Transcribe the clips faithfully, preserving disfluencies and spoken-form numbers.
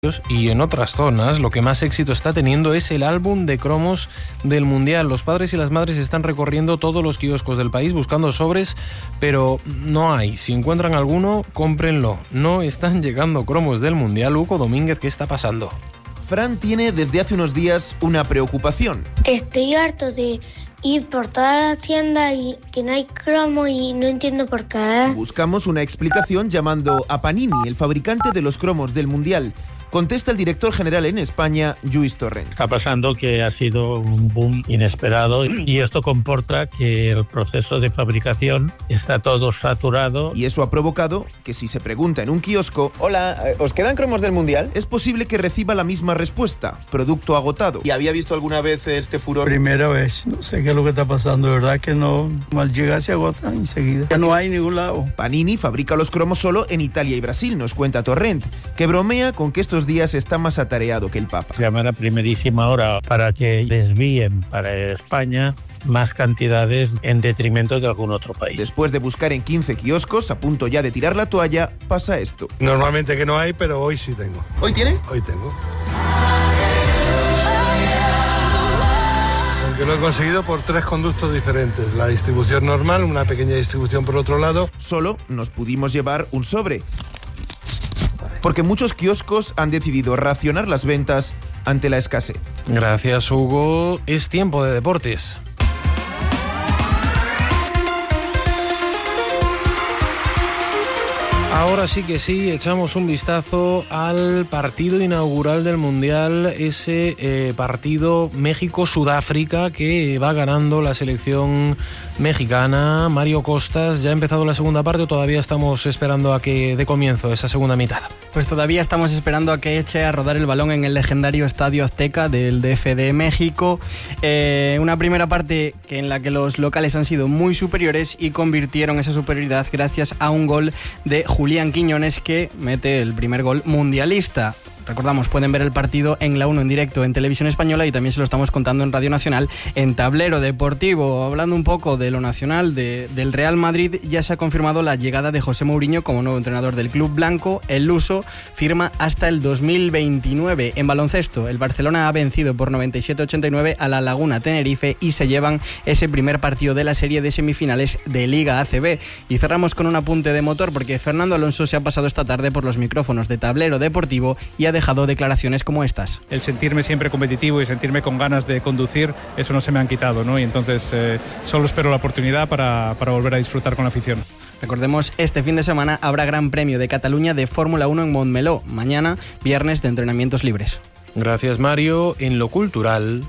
y en otras zonas lo que más éxito está teniendo es el álbum de cromos del Mundial. Los padres y las madres están recorriendo todos los kioscos del país buscando sobres, pero no hay. Si encuentran alguno, cómprenlo. No están llegando cromos del Mundial. Hugo Domínguez, ¿qué está pasando? Fran tiene desde hace unos días una preocupación. Estoy harto de ir por toda la tienda y que no hay cromo y no entiendo por qué. Buscamos una explicación llamando a Panini, el fabricante de los cromos del Mundial. Contesta el director general en España, Lluís Torrent. Está pasando que ha sido un boom inesperado y esto comporta que el proceso de fabricación está todo saturado. Y eso ha provocado que si se pregunta en un kiosco: hola, ¿os quedan cromos del Mundial? Es posible que reciba la misma respuesta: producto agotado. ¿Y había visto alguna vez este furor? Primera vez, no sé qué es lo que está pasando, de verdad que no, al llegar se agota enseguida. Ya no hay en ningún lado. Panini fabrica los cromos solo en Italia y Brasil, nos cuenta Torrent, que bromea con que estos días está más atareado que el Papa. Llamar a primerísima hora para que desvíen para España más cantidades en detrimento de algún otro país. Después de buscar en quince kioscos, a punto ya de tirar la toalla, pasa esto. Normalmente que no hay, pero hoy sí tengo. ¿Hoy tiene? Hoy tengo. Aunque lo he conseguido por tres conductos diferentes. La distribución normal, una pequeña distribución por otro lado. Solo nos pudimos llevar un sobre, porque muchos kioscos han decidido racionar las ventas ante la escasez. Gracias, Hugo. Es tiempo de deportes. Ahora sí que sí, echamos un vistazo al partido inaugural del Mundial, ese eh, partido México-Sudáfrica que va ganando la selección mexicana. Mario Costas, ¿ya ha empezado la segunda parte o todavía estamos esperando a que dé comienzo esa segunda mitad? Pues todavía estamos esperando a que eche a rodar el balón en el legendario Estadio Azteca del D F de México. Eh, una primera parte que en la que los locales han sido muy superiores y convirtieron esa superioridad gracias a un gol de Julián Quiñones, que mete el primer gol mundialista. Recordamos, pueden ver el partido en la uno en directo en Televisión Española y también se lo estamos contando en Radio Nacional en Tablero Deportivo. Hablando un poco de lo nacional, de, del Real Madrid, ya se ha confirmado la llegada de José Mourinho como nuevo entrenador del club blanco. El luso firma hasta el dos mil veintinueve. En baloncesto, el Barcelona ha vencido por noventa y siete a ochenta y nueve a la Laguna Tenerife y se llevan ese primer partido de la serie de semifinales de Liga A C B. Y cerramos con un apunte de motor, porque Fernando Alonso se ha pasado esta tarde por los micrófonos de Tablero Deportivo y ha dejado declaraciones como estas. El sentirme siempre competitivo y sentirme con ganas de conducir, eso no se me han quitado, ¿no? Y entonces eh, solo espero la oportunidad para, para volver a disfrutar con la afición. Recordemos, este fin de semana habrá Gran Premio de Cataluña de Fórmula uno en Montmeló. Mañana, viernes de entrenamientos libres. Gracias, Mario. En lo cultural,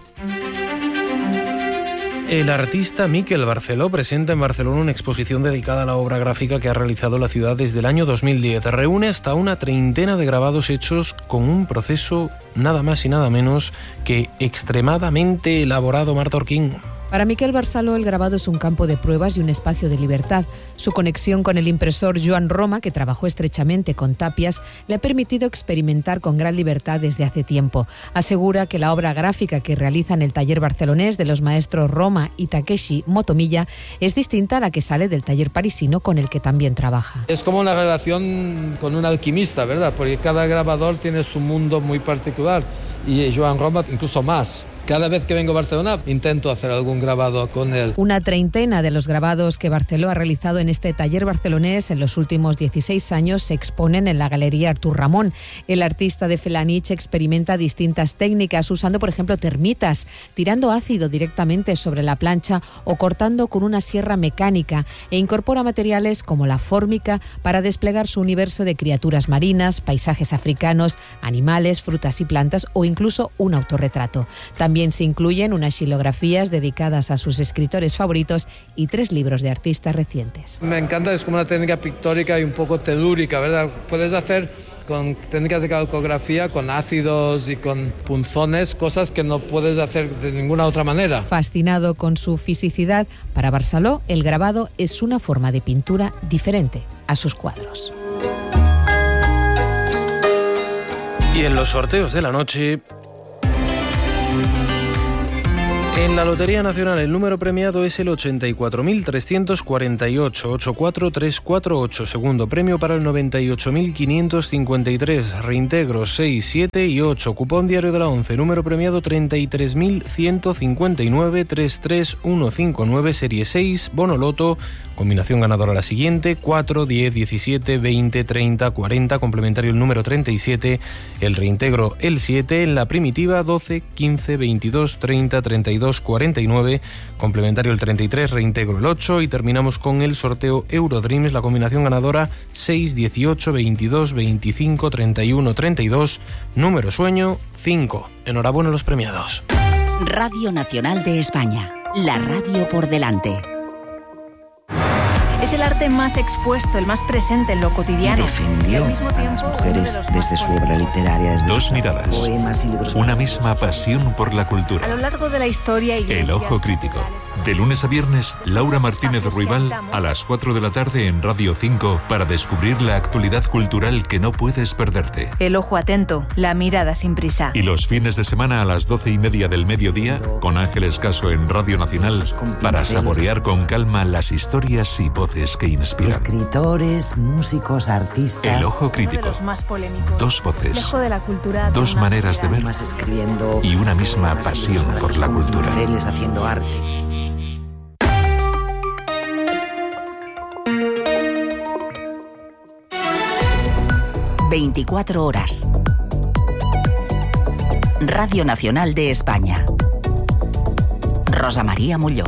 el artista Miquel Barceló presenta en Barcelona una exposición dedicada a la obra gráfica que ha realizado la ciudad desde el año dos mil diez. Reúne hasta una treintena de grabados hechos con un proceso nada más y nada menos que extremadamente elaborado. Marta Orquín. Para Miquel Barceló, el grabado es un campo de pruebas y un espacio de libertad. Su conexión con el impresor Joan Roma, que trabajó estrechamente con Tapias, le ha permitido experimentar con gran libertad desde hace tiempo. Asegura que la obra gráfica que realiza en el taller barcelonés de los maestros Roma y Takeshi Motomiya es distinta a la que sale del taller parisino con el que también trabaja. Es como una relación con un alquimista, ¿verdad? Porque cada grabador tiene su mundo muy particular y Joan Roma incluso más. Cada vez que vengo a Barcelona intento hacer algún grabado con él. Una treintena de los grabados que Barceló ha realizado en este taller barcelonés en los últimos dieciséis años se exponen en la Galería Artur Ramón. El artista de Felanich experimenta distintas técnicas usando, por ejemplo, termitas, tirando ácido directamente sobre la plancha o cortando con una sierra mecánica, e incorpora materiales como la fórmica para desplegar su universo de criaturas marinas, paisajes africanos, animales, frutas y plantas o incluso un autorretrato. También También se incluyen unas xilografías dedicadas a sus escritores favoritos y tres libros de artistas recientes. Me encanta, es como una técnica pictórica y un poco telúrica, ¿verdad? Puedes hacer con técnicas de calcografía, con ácidos y con punzones, cosas que no puedes hacer de ninguna otra manera. Fascinado con su fisicidad, para Barceló el grabado es una forma de pintura diferente a sus cuadros. Y en los sorteos de la noche, En la Lotería Nacional el número premiado es el ochenta y cuatro mil trescientos cuarenta y ocho, ochenta y cuatro mil trescientos cuarenta y ocho. Segundo premio para el noventa y ocho mil quinientos cincuenta y tres. Reintegros seis, siete y ocho. Cupón diario de la once. Número premiado treinta y tres mil ciento cincuenta y nueve, treinta y tres mil ciento cincuenta y nueve. Serie seis. Bono Loto. Combinación ganadora la siguiente: cuatro, diez, diecisiete, veinte, treinta, cuarenta. Complementario el número treinta y siete. El reintegro el siete. En la primitiva doce, quince, veintidós, treinta, treinta y dos, cuarenta y nueve. Complementario el treinta y tres. Reintegro el ocho. Y terminamos con el sorteo Eurodreams. La combinación ganadora seis, dieciocho, veintidós, veinticinco, treinta y uno, treinta y dos. Número sueño cinco. Enhorabuena a los premiados. Radio Nacional de España. La radio por delante. Es el arte más expuesto, el más presente en lo cotidiano. Y defendió y al mismo tiempo, a las mujeres de desde su obra literaria. Desde Dos miradas, poemas y libros. Una misma pasión por la cultura. A lo largo de la historia, iglesias, El Ojo Crítico. De lunes a viernes, Laura Martínez Ruibal a las cuatro de la tarde en Radio cinco para descubrir la actualidad cultural que no puedes perderte. El ojo atento, la mirada sin prisa. Y los fines de semana a las doce y media del mediodía, con Ángeles Caso en Radio Nacional, para saborear con calma las historias y voces que inspiran. Escritores, músicos, artistas. El Ojo Crítico. Los más polémicos. Dos voces. Lejos de la cultura, Dos maneras de ver. Escribiendo, y una misma pasión por la cultura. Haciendo arte. veinticuatro horas. Radio Nacional de España. Rosa María Molló.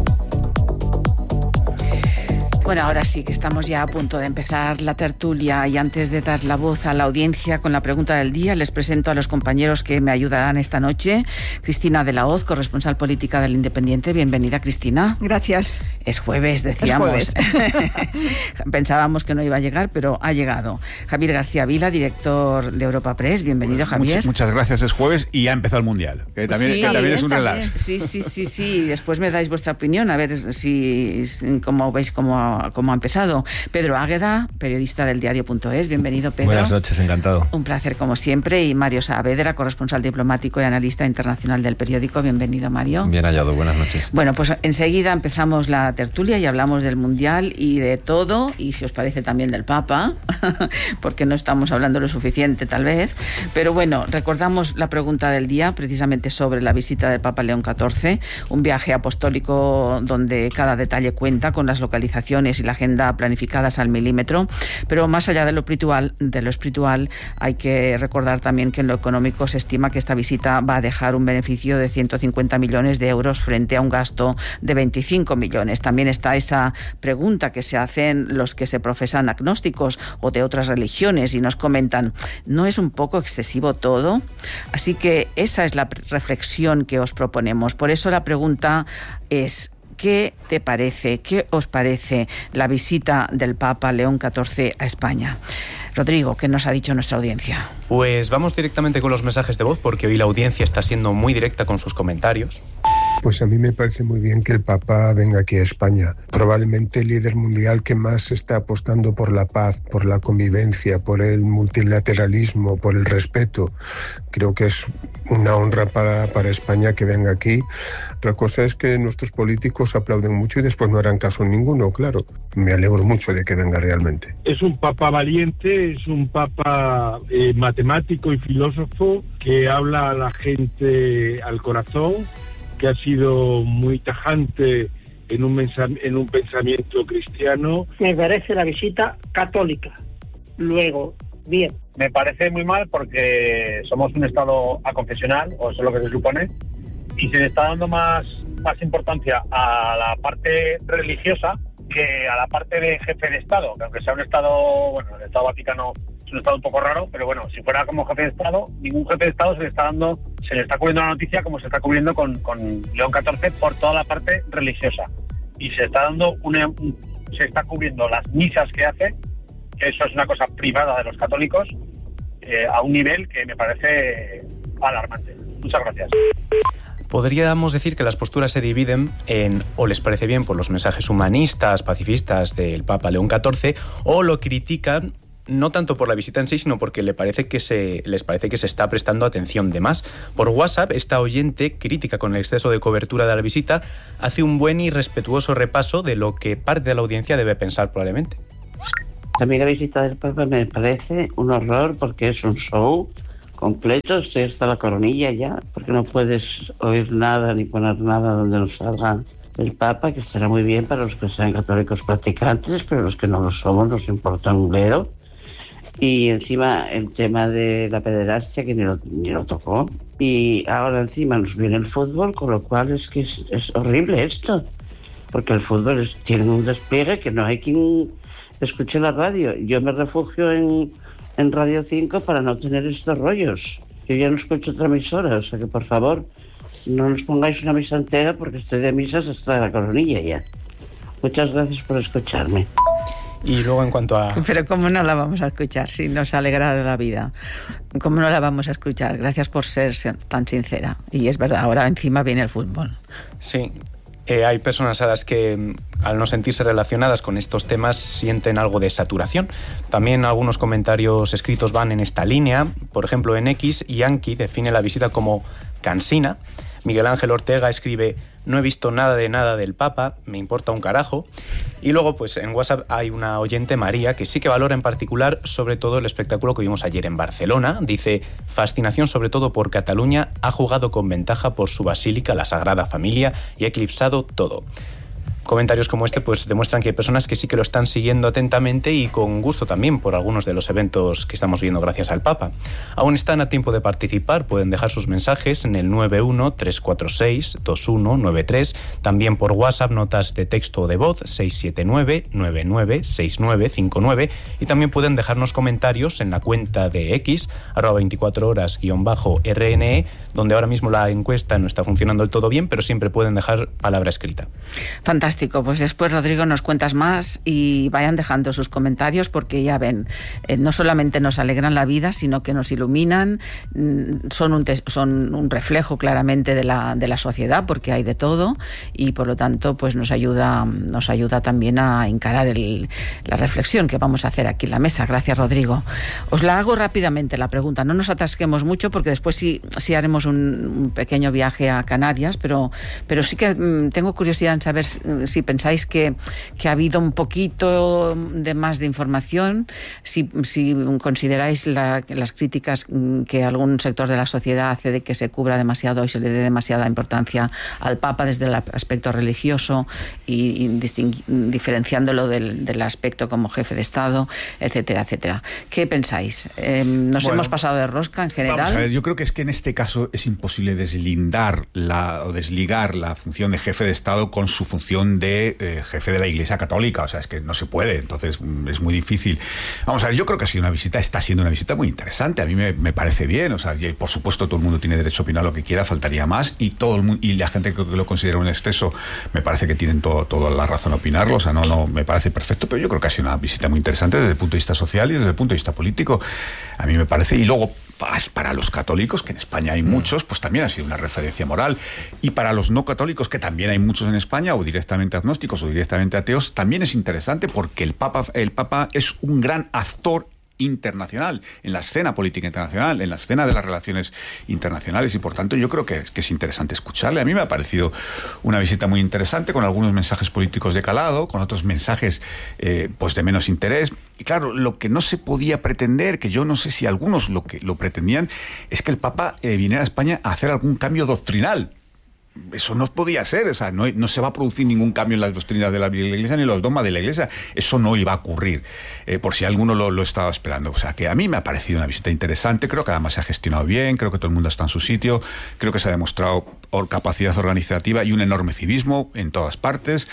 Bueno, ahora sí que estamos ya a punto de empezar la tertulia y antes de dar la voz a la audiencia con la pregunta del día, les presento a los compañeros que me ayudarán esta noche. Cristina de la Hoz, corresponsal política del Independiente. Bienvenida, Cristina. Gracias. Es jueves, decíamos. Es jueves. Pensábamos que no iba a llegar, pero ha llegado. Javier García Vila, director de Europa Press. Bienvenido, pues, Javier. Muchas, muchas gracias. Es jueves y ya ha empezado el Mundial, que también, sí, que también es un también. relax. Sí, sí, sí, sí. Después me dais vuestra opinión, a ver si cómo veis cómo cómo ha empezado. Pedro Águeda, periodista del diario punto es. Bienvenido, Pedro. Buenas noches, encantado. Un placer como siempre. Y Mario Saavedra, corresponsal diplomático y analista internacional del periódico. Bienvenido, Mario. Bien hallado, buenas noches. Bueno, pues enseguida empezamos la tertulia y hablamos del Mundial y de todo, y si os parece también del Papa, porque no estamos hablando lo suficiente tal vez. Pero bueno, recordamos la pregunta del día, precisamente sobre la visita del Papa León catorce, un viaje apostólico donde cada detalle cuenta, con las localizaciones y la agenda planificadas al milímetro, pero más allá de lo espiritual, de lo espiritual, hay que recordar también que en lo económico se estima que esta visita va a dejar un beneficio de ciento cincuenta millones de euros frente a un gasto de veinticinco millones. También está esa pregunta que se hacen los que se profesan agnósticos o de otras religiones y nos comentan, ¿no es un poco excesivo todo? Así que esa es la reflexión que os proponemos. Por eso la pregunta es: ¿qué te parece, qué os parece la visita del Papa León catorce a España? Rodrigo, ¿qué nos ha dicho nuestra audiencia? Pues vamos directamente con los mensajes de voz, porque hoy la audiencia está siendo muy directa con sus comentarios. Pues a mí me parece muy bien que el Papa venga aquí a España. Probablemente el líder mundial que más está apostando por la paz, por la convivencia, por el multilateralismo, por el respeto. Creo que es una honra para, para España que venga aquí. Otra cosa es que nuestros políticos aplauden mucho y después no harán caso ninguno, claro. Me alegro mucho de que venga realmente. Es un Papa valiente, es un Papa eh, matemático y filósofo que habla a la gente al corazón, que ha sido muy tajante en un, en un pensamiento cristiano. Me parece la visita católica. Luego, bien. Me parece muy mal porque somos un Estado aconfesional, o eso es lo que se supone, y se le está dando más, más importancia a la parte religiosa que a la parte de jefe de Estado, que aunque sea un Estado, bueno, el Estado Vaticano es un Estado un poco raro, pero bueno, si fuera como jefe de Estado, ningún jefe de Estado se le está dando, se le está cubriendo la noticia como se está cubriendo con, con León catorce por toda la parte religiosa. Y se está dando una, se está cubriendo las misas que hace, que eso es una cosa privada de los católicos, eh, a un nivel que me parece alarmante. Muchas gracias. Podríamos decir que las posturas se dividen en o les parece bien por los mensajes humanistas, pacifistas del Papa León catorce, o lo critican no tanto por la visita en sí, sino porque le parece que se, les parece que se está prestando atención de más. Por WhatsApp, esta oyente, crítica con el exceso de cobertura de la visita, hace un buen y respetuoso repaso de lo que parte de la audiencia debe pensar probablemente. A mí la visita del Papa me parece un horror porque es un show completo, estoy hasta la coronilla ya, porque no puedes oír nada ni poner nada donde no salga el Papa, que estará muy bien para los que sean católicos practicantes, pero los que no lo somos nos importa un bledo. Y encima el tema de la pederastia, que ni lo, ni lo tocó. Y ahora encima nos viene el fútbol, con lo cual es que es, es horrible esto, porque el fútbol es, tiene un despliegue que no hay quien escuche la radio. Yo me refugio en, en Radio cinco para no tener estos rollos. Yo ya no escucho otra emisora, o sea que por favor no nos pongáis una misa entera porque estoy de misas hasta la coronilla ya. Muchas gracias por escucharme. Y luego en cuanto a... Pero ¿cómo no la vamos a escuchar si nos ha alegrado la vida? ¿Cómo no la vamos a escuchar? Gracias por ser tan sincera. Y es verdad, ahora encima viene el fútbol. Sí. Eh, hay personas a las que, al no sentirse relacionadas con estos temas, sienten algo de saturación. También algunos comentarios escritos van en esta línea. Por ejemplo, en X, Yankee define la visita como cansina. Miguel Ángel Ortega escribe: no he visto nada de nada del Papa, me importa un carajo. Y luego, pues en WhatsApp hay una oyente, María, que sí que valora en particular sobre todo el espectáculo que vimos ayer en Barcelona. Dice: fascinación sobre todo por Cataluña, ha jugado con ventaja por su basílica, la Sagrada Familia, y ha eclipsado todo. Comentarios como este pues demuestran que hay personas que sí que lo están siguiendo atentamente y con gusto también por algunos de los eventos que estamos viendo gracias al Papa. Aún están a tiempo de participar, pueden dejar sus mensajes en el nueve uno tres cuatro seis dos uno nueve tres, también por WhatsApp notas de texto o de voz seis siete nueve nueve nueve seis nueve cinco nueve, y también pueden dejarnos comentarios en la cuenta de X, arroba veinticuatro horas guión bajo R N E, donde ahora mismo la encuesta no está funcionando del todo bien, pero siempre pueden dejar palabra escrita. Fantástico. Pues después, Rodrigo, nos cuentas más y vayan dejando sus comentarios porque ya ven, eh, no solamente nos alegran la vida, sino que nos iluminan, son un, son un reflejo claramente de la, de la sociedad porque hay de todo y por lo tanto pues nos ayuda, nos ayuda también a encarar el, la reflexión que vamos a hacer aquí en la mesa. Gracias, Rodrigo. Os la hago rápidamente la pregunta, no nos atasquemos mucho porque después sí, sí haremos un, un pequeño viaje a Canarias, pero, pero sí que mmm, tengo curiosidad en saber si pensáis que, que ha habido un poquito de más de información, si, si consideráis la, las críticas que algún sector de la sociedad hace de que se cubra demasiado y se le dé demasiada importancia al Papa desde el aspecto religioso y, y diferenciándolo del, del aspecto como jefe de Estado, etcétera, etcétera. ¿Qué pensáis? Eh, ¿Nos bueno, hemos pasado de rosca en general? Vamos a ver, yo creo que es que en este caso es imposible deslindar la, o desligar la función de jefe de Estado con su función de eh, jefe de la Iglesia Católica, o sea, es que no se puede, entonces es muy difícil. Vamos a ver, yo creo que ha sido una visita, está siendo una visita muy interesante, a mí me, me parece bien, o sea, y por supuesto todo el mundo tiene derecho a opinar lo que quiera, faltaría más, y todo el mundo, y la gente que lo considera un exceso, me parece que tienen todo, toda la razón a opinarlo, o sea, no, no, me parece perfecto, pero yo creo que ha sido una visita muy interesante desde el punto de vista social y desde el punto de vista político, a mí me parece, y luego para los católicos, que en España hay muchos, pues también ha sido una referencia moral. Y para los no católicos, que también hay muchos en España, o directamente agnósticos o directamente ateos, también es interesante porque el Papa, el Papa es un gran actor internacional, en la escena política internacional, en la escena de las relaciones internacionales, y por tanto yo creo que, que es interesante escucharle. A mí me ha parecido una visita muy interesante, con algunos mensajes políticos de calado, con otros mensajes eh, pues de menos interés. Y claro, lo que no se podía pretender, que yo no sé si algunos lo que lo pretendían, es que el Papa eh, viniera a España a hacer algún cambio doctrinal. Eso no podía ser, o sea, no, no se va a producir ningún cambio en las doctrinas de la Iglesia ni en los dogmas de la Iglesia, eso no iba a ocurrir, eh, por si alguno lo, lo estaba esperando. O sea, que a mí me ha parecido una visita interesante, creo que además se ha gestionado bien, creo que todo el mundo está en su sitio, creo que se ha demostrado capacidad organizativa y un enorme civismo en todas partes.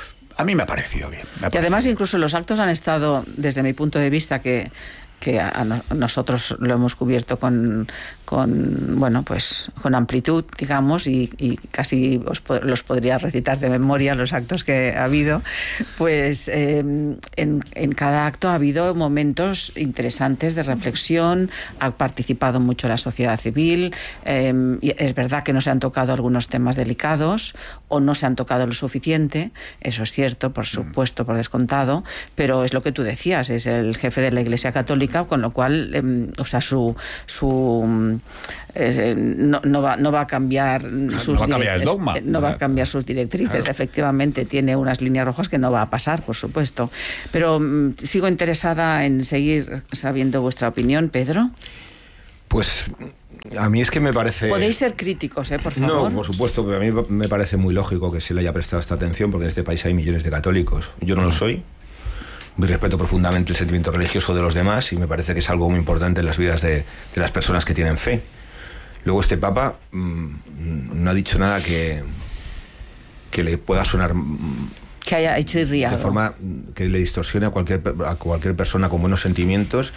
A mí me ha parecido bien. Me ha y además parecido. Incluso los actos han estado, desde mi punto de vista, que... que a nosotros lo hemos cubierto con, con bueno, pues con amplitud, digamos, y, y casi os, los podría recitar de memoria los actos que ha habido. Pues eh, en, en cada acto ha habido momentos interesantes de reflexión, ha participado mucho la sociedad civil, eh, y es verdad que no se han tocado algunos temas delicados o no se han tocado lo suficiente, eso es cierto, por supuesto, por descontado, pero es lo que tú decías, es el jefe de la Iglesia Católica, con lo cual, eh, o sea, su... su eh, no, no, va, no va a cambiar sus no va a cambiar el dogma. No va a cambiar sus directrices, claro. Efectivamente, tiene unas líneas rojas que no va a pasar, por supuesto. Pero mm, sigo interesada en seguir sabiendo vuestra opinión, Pedro. Pues a mí es que me parece... Podéis ser críticos, ¿eh? Por favor. No, por supuesto, pero a mí me parece muy lógico que se le haya prestado esta atención, porque en este país hay millones de católicos. Yo no lo soy. Respeto profundamente el sentimiento religioso de los demás y me parece que es algo muy importante en las vidas de, de las personas que tienen fe. Luego este Papa mmm, no ha dicho nada que, que le pueda sonar... Mmm, que haya hecho irriado. De forma que le distorsione a cualquier, a cualquier persona con buenos sentimientos,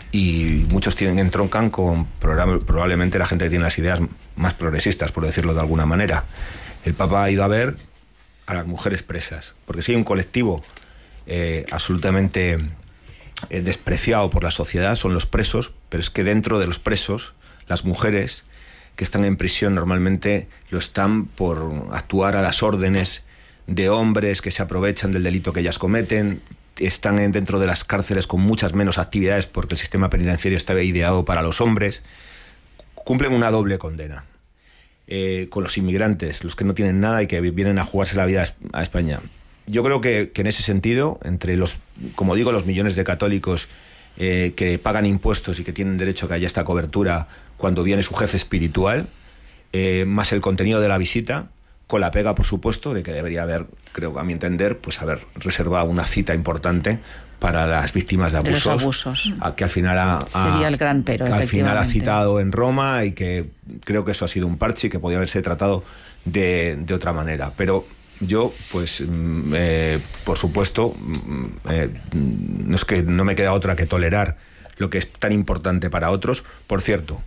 y muchos tienen entroncan con probablemente la gente que tiene las ideas más progresistas, por decirlo de alguna manera. El Papa ha ido a ver a las mujeres presas, porque si hay un colectivo eh, absolutamente eh, despreciado por la sociedad, son los presos, pero es que dentro de los presos, las mujeres que están en prisión normalmente lo están por actuar a las órdenes de hombres que se aprovechan del delito que ellas cometen, están dentro de las cárceles con muchas menos actividades porque el sistema penitenciario está ideado para los hombres, cumplen una doble condena. Eh, con los inmigrantes, los que no tienen nada y que vienen a jugarse la vida a España. Yo creo que, que en ese sentido, entre los, como digo, los millones de católicos eh, que pagan impuestos y que tienen derecho a que haya esta cobertura cuando viene su jefe espiritual, eh, más el contenido de la visita, con la pega, por supuesto, de que debería haber, creo a mi entender, pues haber reservado una cita importante para las víctimas de abusos. De los abusos. A, que al final ha, ha, sería el gran pero, que al final ha citado en Roma, y que creo que eso ha sido un parche y que podía haberse tratado de, de otra manera. Pero yo, pues, eh, por supuesto, eh, no es que no me queda otra que tolerar lo que es tan importante para otros. Por cierto,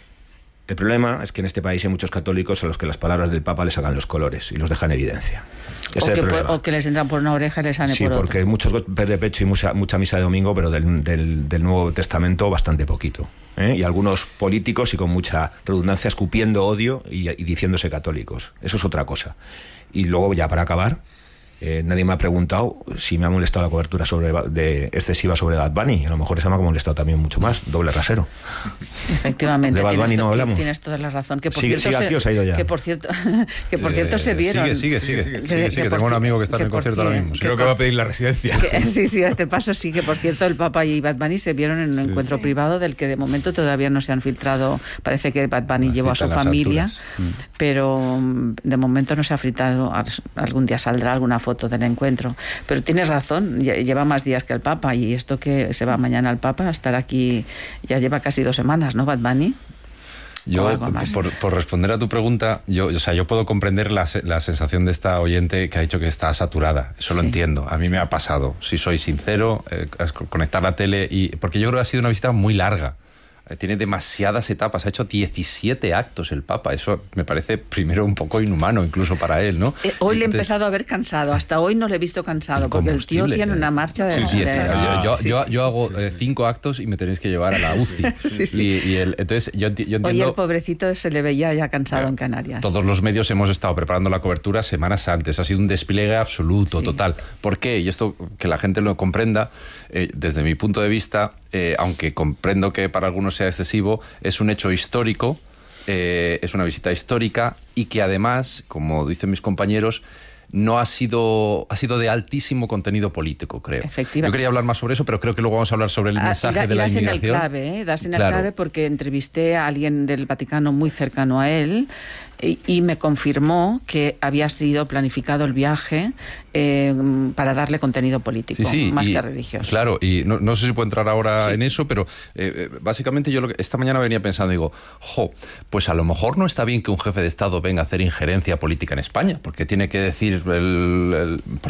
el problema es que en este país hay muchos católicos a los que las palabras del Papa les sacan los colores y los dejan en evidencia. O que, por, o que les entran por una oreja y les sale sí, por otra. Sí, porque muchos golpes de pecho y mucha, mucha misa de domingo, pero del, del, del Nuevo Testamento bastante poquito. ¿eh? Y algunos políticos, y con mucha redundancia, escupiendo odio y, y diciéndose católicos. Eso es otra cosa. Y luego, ya para acabar, eh, nadie me ha preguntado si me ha molestado la cobertura sobre, de, excesiva sobre Bad Bunny. A lo mejor esa me ha molestado también mucho más. Doble rasero. Efectivamente, de Bad Bunny tienes, no hablamos. Tienes toda la razón. Que por sigue, cierto, sigue, se, se ha ido ya. Que por cierto, que por cierto eh, se vieron. Sigue, sigue, sigue. sigue, sigue, sigue, sigue. Tengo un amigo que está que en el concierto ahora mismo. Creo que va a pedir la residencia. Que, sí, sí, a este paso sí. Que por cierto, el Papa y Bad Bunny se vieron en un sí, encuentro sí. privado del que de momento todavía no se han filtrado. Parece que Bad Bunny la llevó a su familia, mm. pero de momento no se ha filtrado. Algún día saldrá alguna foto del encuentro. Pero tienes razón, lleva más días que el Papa, y esto que se va mañana al Papa, estar aquí ya lleva casi dos semanas, ¿no, Bad Bunny? Yo, por, por responder a tu pregunta, yo, o sea, yo puedo comprender la, la sensación de esta oyente que ha dicho que está saturada. Eso sí. Lo entiendo. A mí me ha pasado. Si soy sincero, eh, conectar la tele y... Porque yo creo que ha sido una visita muy larga. Tiene demasiadas etapas, ha hecho diecisiete actos el Papa, eso me parece primero un poco inhumano incluso para él, ¿no? Eh, hoy Entonces, le he empezado a ver cansado, hasta hoy no le he visto cansado, porque el tío tiene una marcha de... Sí, de ah, yo sí, yo, sí, yo sí, hago sí, eh, cinco actos y me tenéis que llevar a la U C I. sí, sí. Y, y el, entonces yo, yo entiendo... Hoy el pobrecito se le veía ya cansado eh, en Canarias. Todos los medios hemos estado preparando la cobertura semanas antes, ha sido un despliegue absoluto, sí. total. ¿Por qué? Y esto que la gente lo comprenda, eh, desde mi punto de vista... Eh, aunque comprendo que para algunos sea excesivo, es un hecho histórico, eh, es una visita histórica y que además, como dicen mis compañeros, no ha sido ha sido de altísimo contenido político, creo. Yo quería hablar más sobre eso, pero creo que luego vamos a hablar sobre el ah, mensaje da, de la das inmigración. En el clave, ¿eh? Das en el claro. clave porque entrevisté a alguien del Vaticano muy cercano a él y, y me confirmó que había sido planificado el viaje eh, para darle contenido político, sí, sí, más y, que religioso. Claro, y no, no sé si puedo entrar ahora sí. en eso, pero eh, básicamente yo lo que, esta mañana venía pensando, digo, jo, pues a lo mejor no está bien que un jefe de Estado venga a hacer injerencia política en España, porque tiene que decir el, el ¿por qué?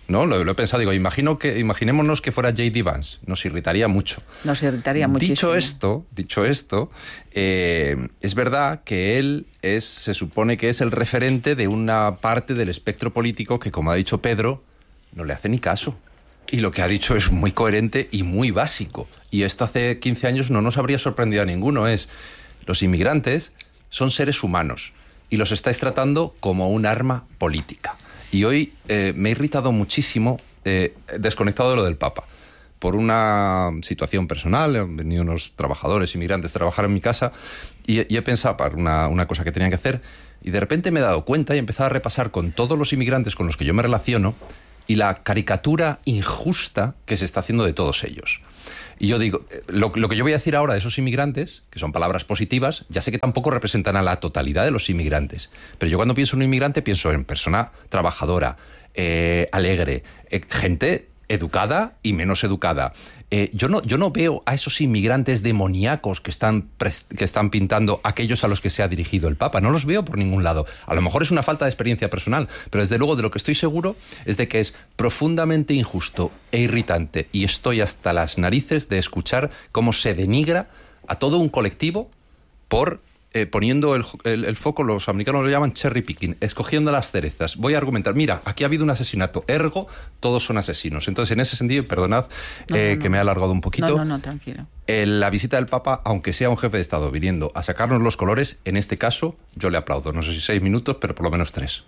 ¿no? Lo, lo he pensado, digo, imagino que, imaginémonos que fuera J D Vance, nos irritaría mucho. Nos irritaría muchísimo. Dicho esto, dicho esto, eh, es verdad que él es, se supone que es el referente de una parte del espectro político que, como ha dicho Pedro, no le hace ni caso. Y lo que ha dicho es muy coherente y muy básico. Y esto hace quince años no nos habría sorprendido a ninguno. Es, los inmigrantes son seres humanos y los estáis tratando como un arma política. Y hoy eh, me he irritado muchísimo, eh, desconectado de lo del Papa, por una situación personal. Han venido unos trabajadores inmigrantes a trabajar en mi casa y, y he pensado para una, una cosa que tenían que hacer, y de repente me he dado cuenta y he empezado a repasar con todos los inmigrantes con los que yo me relaciono y la caricatura injusta que se está haciendo de todos ellos. Y yo digo, lo, lo que yo voy a decir ahora de esos inmigrantes, que son palabras positivas, ya sé que tampoco representan a la totalidad de los inmigrantes, pero yo cuando pienso en un inmigrante pienso en persona trabajadora, eh, alegre, eh, gente educada y menos educada. Eh, yo, no, yo no veo a esos inmigrantes demoníacos que están, que están pintando aquellos a los que se ha dirigido el Papa. No los veo por ningún lado. A lo mejor es una falta de experiencia personal, pero desde luego de lo que estoy seguro es de que es profundamente injusto e irritante, y estoy hasta las narices de escuchar cómo se denigra a todo un colectivo por... Eh, poniendo el, el, el foco, los americanos lo llaman cherry picking, escogiendo las cerezas. Voy a argumentar, mira, aquí ha habido un asesinato, ergo, todos son asesinos. Entonces, en ese sentido, perdonad no, eh, no, no. que me he alargado un poquito. No, no, no, tranquilo. Eh, la visita del Papa, aunque sea un jefe de Estado viniendo a sacarnos los colores, en este caso, yo le aplaudo. No sé si seis minutos, pero por lo menos tres.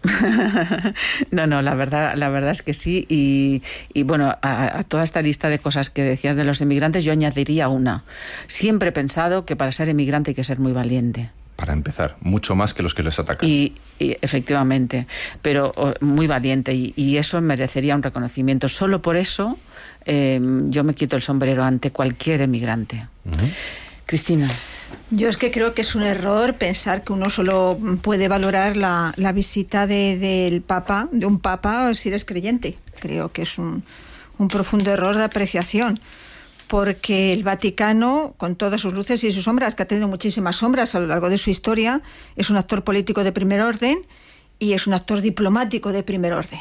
no, no, la verdad, la verdad es que sí. Y, y bueno, a, a toda esta lista de cosas que decías de los inmigrantes, yo añadiría una. Siempre he pensado que para ser inmigrante hay que ser muy valiente. Para empezar, mucho más que los que les atacan. Y, y efectivamente, pero oh, muy valiente, y, y eso merecería un reconocimiento. Solo por eso eh, yo me quito el sombrero ante cualquier emigrante. Uh-huh. Cristina. Yo es que creo que es un error pensar que uno solo puede valorar la, la visita de, del Papa, de un Papa, si eres creyente. Creo que es un, un profundo error de apreciación. Porque el Vaticano, con todas sus luces y sus sombras, que ha tenido muchísimas sombras a lo largo de su historia, es un actor político de primer orden y es un actor diplomático de primer orden.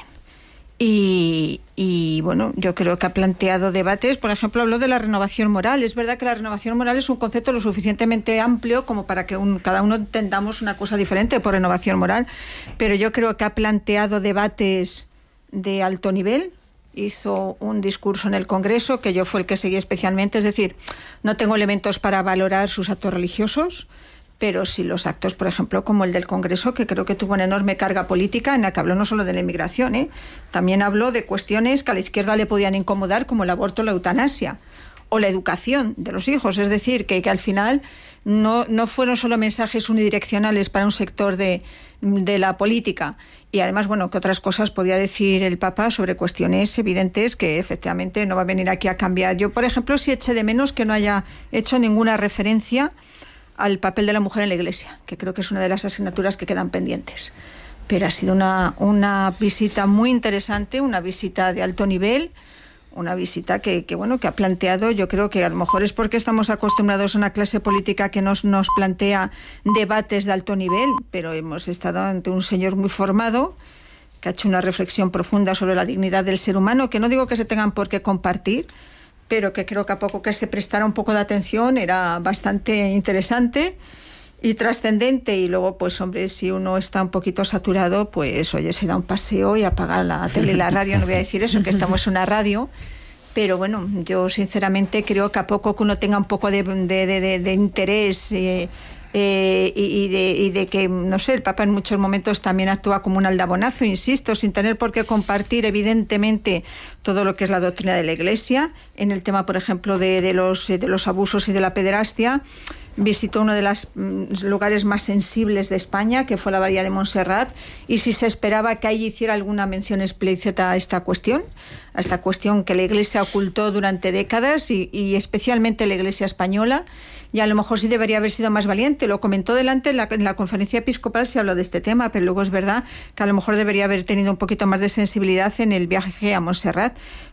Y, y bueno, yo creo que ha planteado debates. Por ejemplo, habló de la renovación moral. Es verdad que la renovación moral es un concepto lo suficientemente amplio como para que un, cada uno entendamos una cosa diferente por renovación moral, pero yo creo que ha planteado debates de alto nivel. Hizo un discurso en el Congreso que yo fue el que seguí especialmente, es decir, no tengo elementos para valorar sus actos religiosos, pero sí los actos, por ejemplo, como el del Congreso, que creo que tuvo una enorme carga política, en la que habló no solo de la inmigración, ¿eh? También habló de cuestiones que a la izquierda le podían incomodar, como el aborto o la eutanasia, o la educación de los hijos, es decir, que, que al final no, no fueron solo mensajes unidireccionales para un sector de, de la política. Y además, bueno, que otras cosas podía decir el Papa sobre cuestiones evidentes que efectivamente no va a venir aquí a cambiar. Yo, por ejemplo, sí eché de menos que no haya hecho ninguna referencia al papel de la mujer en la Iglesia, que creo que es una de las asignaturas que quedan pendientes. Pero ha sido una, una visita muy interesante, una visita de alto nivel, una visita que, que, bueno, que ha planteado, yo creo que a lo mejor es porque estamos acostumbrados a una clase política que nos, nos plantea debates de alto nivel, pero hemos estado ante un señor muy formado, que ha hecho una reflexión profunda sobre la dignidad del ser humano, que no digo que se tengan por qué compartir, pero que creo que a poco que se prestara un poco de atención era bastante interesante y trascendente. Y luego, pues hombre, si uno está un poquito saturado, pues oye, se da un paseo y apaga la tele y la radio. No voy a decir eso, que estamos en una radio, pero bueno, yo sinceramente creo que a poco que uno tenga un poco de, de, de, de interés eh, eh, y, y, de, y de que, no sé, el Papa en muchos momentos también actúa como un aldabonazo, insisto, sin tener por qué compartir evidentemente todo lo que es la doctrina de la Iglesia. En el tema, por ejemplo, de, de, los, de los abusos y de la pederastia, visitó uno de los lugares más sensibles de España, que fue la Abadía de Montserrat, y si se esperaba que allí hiciera alguna mención explícita a esta cuestión, a esta cuestión que la Iglesia ocultó durante décadas y, y especialmente la Iglesia española, y a lo mejor sí debería haber sido más valiente. Lo comentó delante en la, en la conferencia episcopal, se habló de este tema, pero luego es verdad que a lo mejor debería haber tenido un poquito más de sensibilidad en el viaje a Montserrat.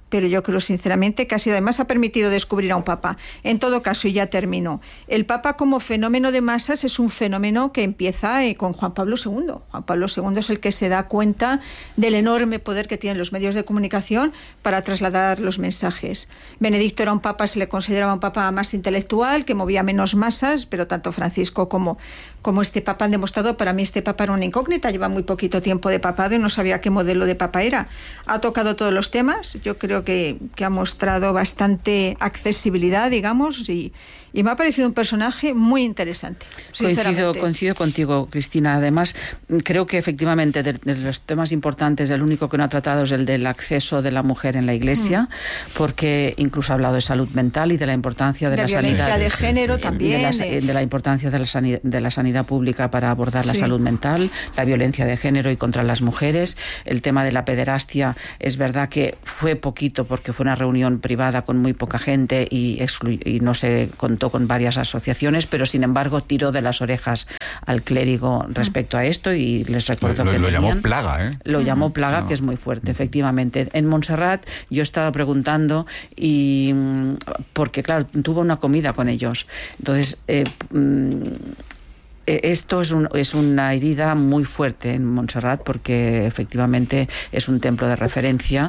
pero yo creo sinceramente que ha sido, además ha permitido descubrir a un papa. En todo caso, y ya termino, el papa como fenómeno de masas es un fenómeno que empieza eh, con Juan Pablo segundo. Juan Pablo segundo es el que se da cuenta del enorme poder que tienen los medios de comunicación para trasladar los mensajes. Benedicto era un papa, se le consideraba un papa más intelectual, que movía menos masas, pero tanto Francisco como, como este papa han demostrado, para mí este papa era una incógnita, lleva muy poquito tiempo de papado y no sabía qué modelo de papa era. Ha tocado todos los temas, yo creo que, que ha mostrado bastante accesibilidad, digamos, y, y me ha parecido un personaje muy interesante. Coincido, coincido contigo, Cristina. Además, creo que efectivamente de, de los temas importantes, el único que no ha tratado es el del acceso de la mujer en la Iglesia, mm. porque incluso ha hablado de salud mental y de la importancia de, de la, la violencia sanidad de género también, de la, de la importancia de la, sanidad, de la sanidad pública para abordar la sí. salud mental, la violencia de género y contra las mujeres. El tema de la pederastia, es verdad que fue poquito porque fue una reunión privada con muy poca gente y, exclu- y no se contó con varias asociaciones, pero sin embargo tiró de las orejas al clérigo respecto a esto y les recuerdo lo, que lo tenían, llamó plaga, ¿eh? Lo llamó plaga, no. que es muy fuerte, efectivamente. En Montserrat yo estaba preguntando y porque claro, tuvo una comida con ellos. Entonces, eh, esto es, un, es una herida muy fuerte en Montserrat porque efectivamente es un templo de referencia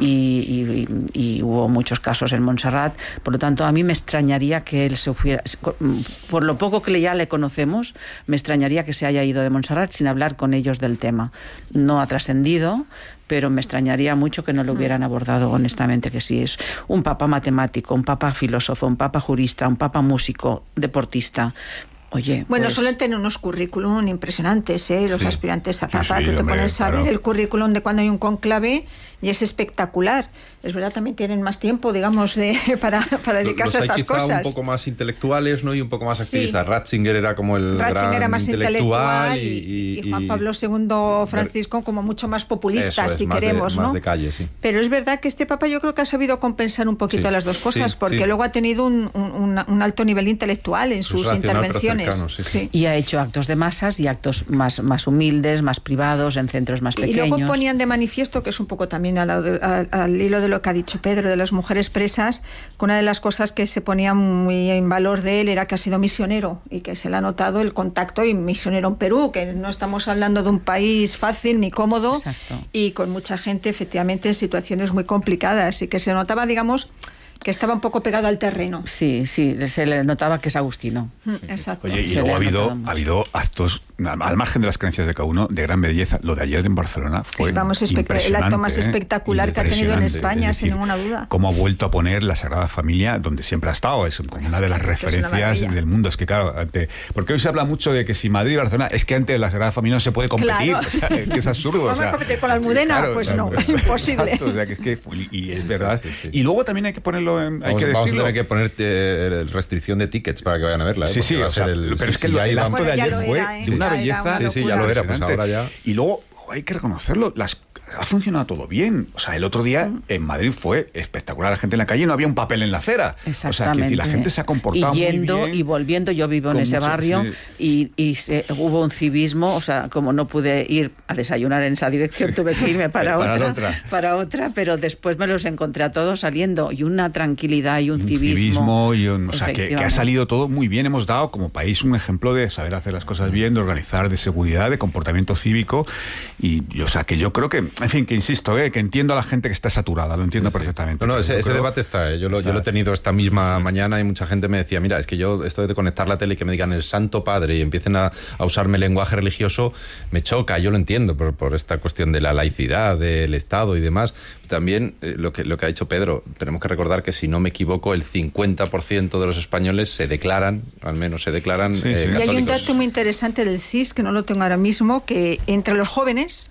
y, y, y hubo muchos casos en Montserrat. Por lo tanto, a mí me extrañaría que él se fuera, por lo poco que ya le conocemos, me extrañaría que se haya ido de Montserrat sin hablar con ellos del tema. No ha trascendido, pero me extrañaría mucho que no lo hubieran abordado honestamente, que sí es un papa matemático, un papa filósofo, un papa jurista, un papa músico, deportista. Oye, bueno, pues... suelen tener unos currículum impresionantes, ¿eh? Los sí. aspirantes a papa. Sí, sí, Tú te hombre, pones a claro. ver el currículum de cuando hay un conclave y es espectacular. Es verdad, también tienen más tiempo, digamos, de, para, para dedicarse los a estas hay quizá cosas. Un poco más intelectuales, ¿no? Y un poco más sí. activistas. Ratzinger era como el Ratzinger gran era más intelectual y, y, y, y Juan Pablo segundo Francisco como mucho más populista, es, si más queremos, de, ¿no? Más de calle, sí. Pero es verdad que este papa yo creo que ha sabido compensar un poquito sí. las dos cosas, sí, porque sí. luego ha tenido un, un, un alto nivel intelectual en sus intervenciones. Cercano, sí, sí. Sí. Y ha hecho actos de masas y actos más, más humildes, más privados, en centros más pequeños. Y luego ponían de manifiesto, que es un poco también al, al, al hilo de lo que ha dicho Pedro, de las mujeres presas, que una de las cosas que se ponía muy en valor de él era que ha sido misionero y que se le ha notado el contacto, y misionero en Perú, que no estamos hablando de un país fácil ni cómodo. Exacto. Y con mucha gente efectivamente en situaciones muy complicadas, y que se notaba, digamos, que estaba un poco pegado al terreno. Sí, sí, se le notaba que es agustino. Exacto. Oye, y se luego ha habido, ha habido actos, al margen de las creencias de cada uno, de gran belleza. Lo de ayer en Barcelona fue es, vamos, impresionante. El acto más espectacular ¿eh? que ha tenido en España, decir, sin ninguna duda. Cómo ha vuelto a poner la Sagrada Familia donde siempre ha estado. Es como una de las referencias del mundo. Es que claro, ante, porque hoy se habla mucho de que si Madrid y Barcelona, es que ante la Sagrada Familia no se puede competir. Claro. O sea, que es absurdo. Vamos o sea, a competir con la Almudena, claro, pues claro, no, imposible. Exacto, o sea, que es que, y es verdad. Sí, sí, sí. Y luego también hay que ponerlo en, hay vamos, que decirlo. Vamos a tener que ponerte restricción de tickets para que vayan a verla. ¿eh? Sí, sí, va o a sea, ser el, pero es que si el, el acto bueno, de ayer fue era, ¿eh? de una era, belleza. era una sí, sí, ya lo era, pues ahora ya. Y luego hay que reconocerlo, las ha funcionado todo bien. O sea, el otro día en Madrid fue espectacular, la gente en la calle, no había un papel en la acera. Exactamente. O sea, que si la gente se ha comportado y yendo muy bien, y volviendo, yo vivo en ese mucho, barrio sí. y, y se, hubo un civismo, o sea, como no pude ir a desayunar en esa dirección, tuve que irme para, para otra, otra, para otra, pero después me los encontré a todos saliendo, y una tranquilidad y un, un civismo. civismo y un, o sea, que, que ha salido todo muy bien. Hemos dado como país un ejemplo de saber hacer las cosas bien, de organizar, de seguridad, de comportamiento cívico, y, y o sea, que yo creo que, en fin, que insisto, eh, que entiendo a la gente que está saturada, lo entiendo sí, perfectamente. Sí. No, no, ese, ese creo, debate está, ¿eh? yo, lo, yo lo he tenido esta misma mañana y mucha gente me decía, mira, es que yo esto de conectar la tele y que me digan el Santo Padre y empiecen a, a usarme lenguaje religioso, me choca, yo lo entiendo por, por esta cuestión de la laicidad, del Estado y demás. También eh, lo, que, lo que ha dicho Pedro, tenemos que recordar que si no me equivoco, el cincuenta por ciento de los españoles se declaran, al menos se declaran sí, eh, sí. católicos. Y hay un dato muy interesante del C I S, que no lo tengo ahora mismo, que entre los jóvenes,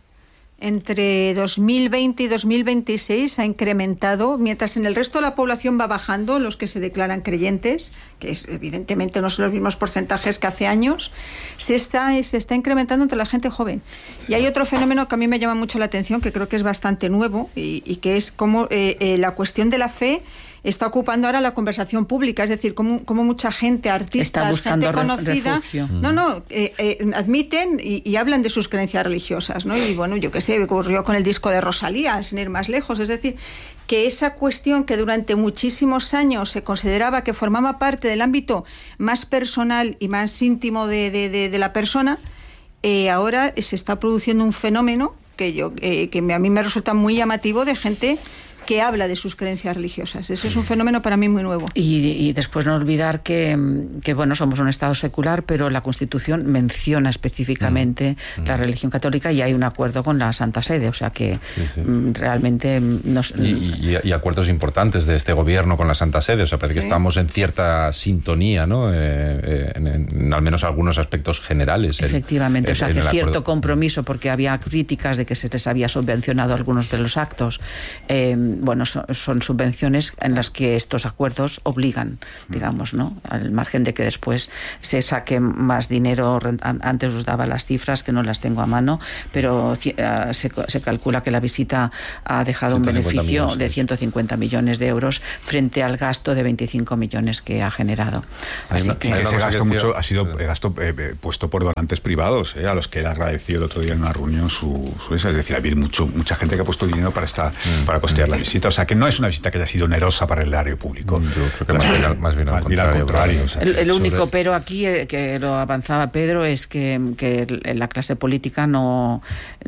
entre dos mil veinte y dos mil veintiséis ha incrementado, mientras en el resto de la población va bajando los que se declaran creyentes, que es, evidentemente no son los mismos porcentajes que hace años, se está, se está incrementando entre la gente joven. Sí. Y hay otro fenómeno que a mí me llama mucho la atención, que creo que es bastante nuevo, y, y que es como eh, eh, la cuestión de la fe está ocupando ahora la conversación pública, es decir, como, como mucha gente, artistas, gente conocida, refugio. no, no, eh, eh, admiten y, y hablan de sus creencias religiosas, ¿no? Y bueno, yo qué sé, ocurrió con el disco de Rosalía, sin ir más lejos, es decir, que esa cuestión que durante muchísimos años se consideraba que formaba parte del ámbito más personal y más íntimo de, de, de, de la persona, eh, ahora se está produciendo un fenómeno que, yo, eh, que a mí me resulta muy llamativo, de gente que habla de sus creencias religiosas. Ese es un fenómeno para mí muy nuevo. Y, y después no olvidar que, que, bueno, somos un Estado secular, pero la Constitución menciona específicamente mm. la religión católica y hay un acuerdo con la Santa Sede, o sea que sí, sí. realmente... Nos... Y, y, y acuerdos importantes de este gobierno con la Santa Sede, o sea, parece sí. que estamos en cierta sintonía, ¿no? Eh, eh, en, en al menos algunos aspectos generales. Efectivamente, en, o sea en que cierto acuerdo. compromiso, porque había críticas de que se les había subvencionado algunos de los actos. Eh, bueno, son, son subvenciones en las que estos acuerdos obligan, digamos, ¿no? Al margen de que después se saque más dinero. Antes os daba las cifras, que no las tengo a mano, pero uh, se, se calcula que la visita ha dejado un beneficio millones, de ciento cincuenta millones de euros frente al gasto de veinticinco millones que ha generado. Así una, que ese gasto mucho ha sido gasto eh, puesto por donantes privados, eh, a los que él agradeció el otro día en una reunión su, su es decir, ha habido mucho, mucha gente que ha puesto dinero para esta, mm. para costear mm. la visita. O sea, que no es una visita que haya sido onerosa para el erario público. Yo creo que más bien al, más bien al más contrario. Al contrario o sea, el, el único sobre... pero aquí, eh, que lo avanzaba Pedro, es que, que la clase política no,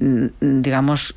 digamos,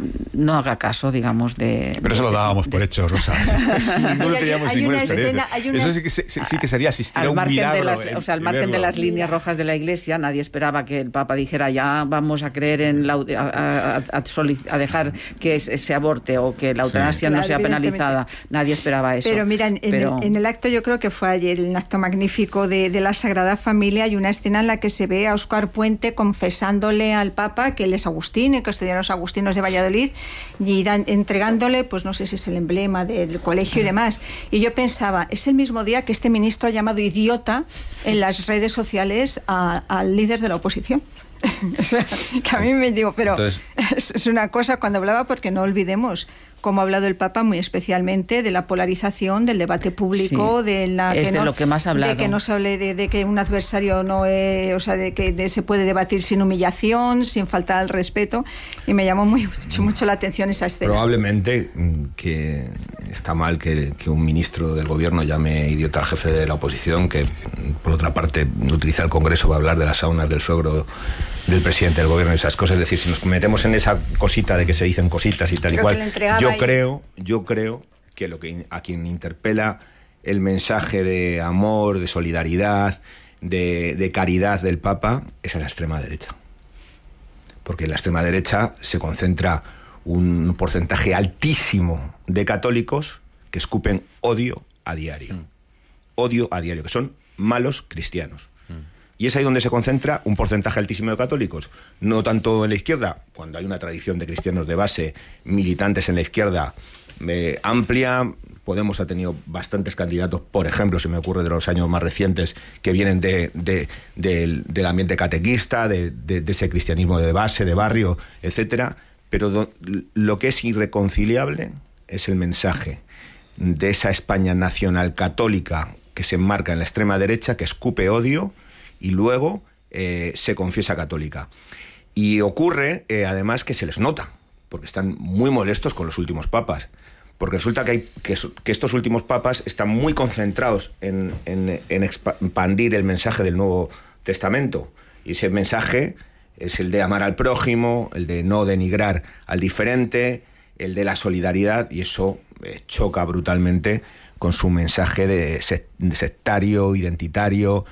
no haga caso, digamos, de... Pero eso de lo dábamos de, por hecho, Rosa. No teníamos ninguna experiencia. Escena, una, eso sí que, sí que sería asistir a un milagro. De las, en, o sea, al margen de las líneas rojas de la Iglesia, nadie esperaba que el Papa dijera ya vamos a creer en la, a, a, a, a dejar que se aborte o que la eutanasia sí, no claro, sea penalizada. Nadie esperaba eso. Pero mira, en, Pero... En, el, en el acto, yo creo que fue ayer, un acto magnífico de, de la Sagrada Familia, hay una escena en la que se ve a Óscar Puente confesándole al Papa que él es agustino y que estudian los agustinos de Valladolid y dan, entregándole, pues no sé si es el emblema del colegio y demás. Y yo pensaba, es el mismo día que este ministro ha llamado idiota en las redes sociales a, al líder de la oposición. O sea, que a mí me digo, pero Entonces... es una cosa cuando hablaba, porque no olvidemos cómo ha hablado el Papa muy especialmente de la polarización del debate público, sí, de la es que de no, lo que más ha hablado, de que no se hable de, de que un adversario no es, o sea, de que de, se puede debatir sin humillación, sin faltar al respeto, y me llamó muy, mucho, mucho la atención esa escena. Probablemente que está mal que, que un ministro del gobierno llame idiota al jefe de la oposición, que por otra parte utiliza el Congreso para hablar de las saunas del suegro del presidente del gobierno y esas cosas. Es decir, si nos metemos en esa cosita de que se dicen cositas y tal y cual, yo ahí. creo, yo creo que lo que a quien interpela el mensaje de amor, de solidaridad, de, de caridad del Papa es a la extrema derecha. Porque en la extrema derecha se concentra un porcentaje altísimo de católicos que escupen odio a diario. Mm. Odio a diario, que son malos cristianos. Y es ahí donde se concentra un porcentaje altísimo de católicos. No tanto en la izquierda, cuando hay una tradición de cristianos de base, militantes en la izquierda eh, amplia. Podemos ha tenido bastantes candidatos, por ejemplo, se me ocurre de los años más recientes, que vienen de, de, de, del, del ambiente catequista, de, de, de ese cristianismo de base, de barrio, etcétera. Pero do, lo que es irreconciliable es el mensaje de esa España nacional católica que se enmarca en la extrema derecha, que escupe odio y luego eh, se confiesa católica. Y ocurre, eh, además, que se les nota, porque están muy molestos con los últimos papas, porque resulta que, hay, que, que estos últimos papas están muy concentrados en, en, en expandir el mensaje del Nuevo Testamento, y ese mensaje es el de amar al prójimo, el de no denigrar al diferente, el de la solidaridad, y eso eh, choca brutalmente con su mensaje de sectario, identitario,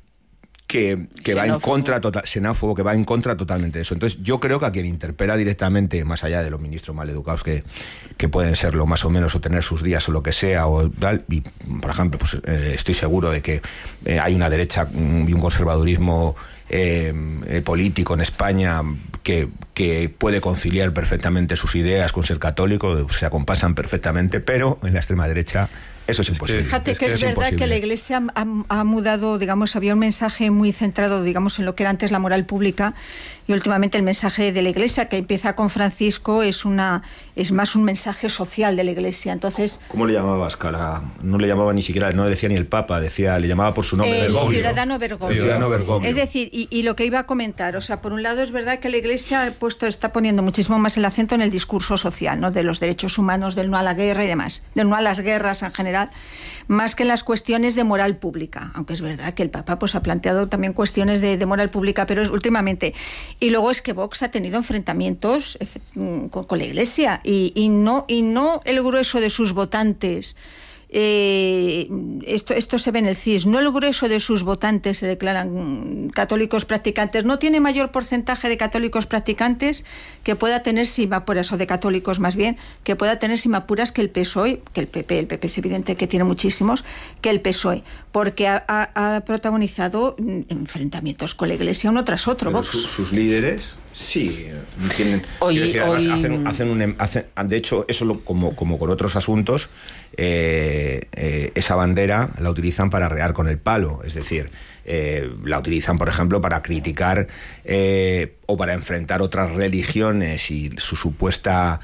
que, que va en contra total, xenófobo, que va en contra totalmente de eso. Entonces yo creo que a quien interpela directamente, más allá de los ministros maleducados que, que pueden serlo más o menos, o tener sus días o lo que sea, o tal, y por ejemplo, pues eh, estoy seguro de que eh, hay una derecha y un conservadurismo eh, eh, político en España que, que puede conciliar perfectamente sus ideas con ser católico, se acompasan perfectamente, pero en la extrema derecha Eso es imposible. Fíjate es que, que es, es verdad imposible. que la Iglesia ha, ha mudado, digamos, había un mensaje muy centrado, digamos, en lo que era antes la moral pública, y últimamente el mensaje de la Iglesia, que empieza con Francisco, es una es más un mensaje social de la Iglesia. Entonces, ¿cómo le llamabas, cara? No le llamaba ni siquiera, no decía ni el Papa, decía, le llamaba por su nombre, el Bergoglio. ciudadano Bergoglio. El ciudadano Bergoglio. Es decir, y, y lo que iba a comentar, o sea, por un lado es verdad que la Iglesia ha puesto, está poniendo muchísimo más el acento en el discurso social, ¿no? De los derechos humanos, del no a la guerra y demás, del no a las guerras en general, más que en las cuestiones de moral pública, aunque es verdad que el Papa pues ha planteado también cuestiones de, de moral pública, pero es, últimamente. Y luego es que Vox ha tenido enfrentamientos con, con la Iglesia y, y no y no el grueso de sus votantes. Eh, esto, esto se ve en el C I S, no el grueso de sus votantes se declaran católicos practicantes, no tiene mayor porcentaje de católicos practicantes que pueda tener, si me apuras, o de católicos más bien, que pueda tener, si me apuras, que el P S O E, que el P P, el P P es evidente que tiene muchísimos, que el P S O E, porque ha, ha, ha protagonizado enfrentamientos con la Iglesia uno tras otro. Pero Vox. su, sus líderes sí tienen, Hoy- quiero decir, además, hoy- hacen, hacen un, hacen- de hecho eso lo, como, como con otros asuntos, eh, eh, esa bandera la utilizan para arrear con el palo, es decir, eh, la utilizan por ejemplo para criticar eh, o para enfrentar otras religiones y su supuesta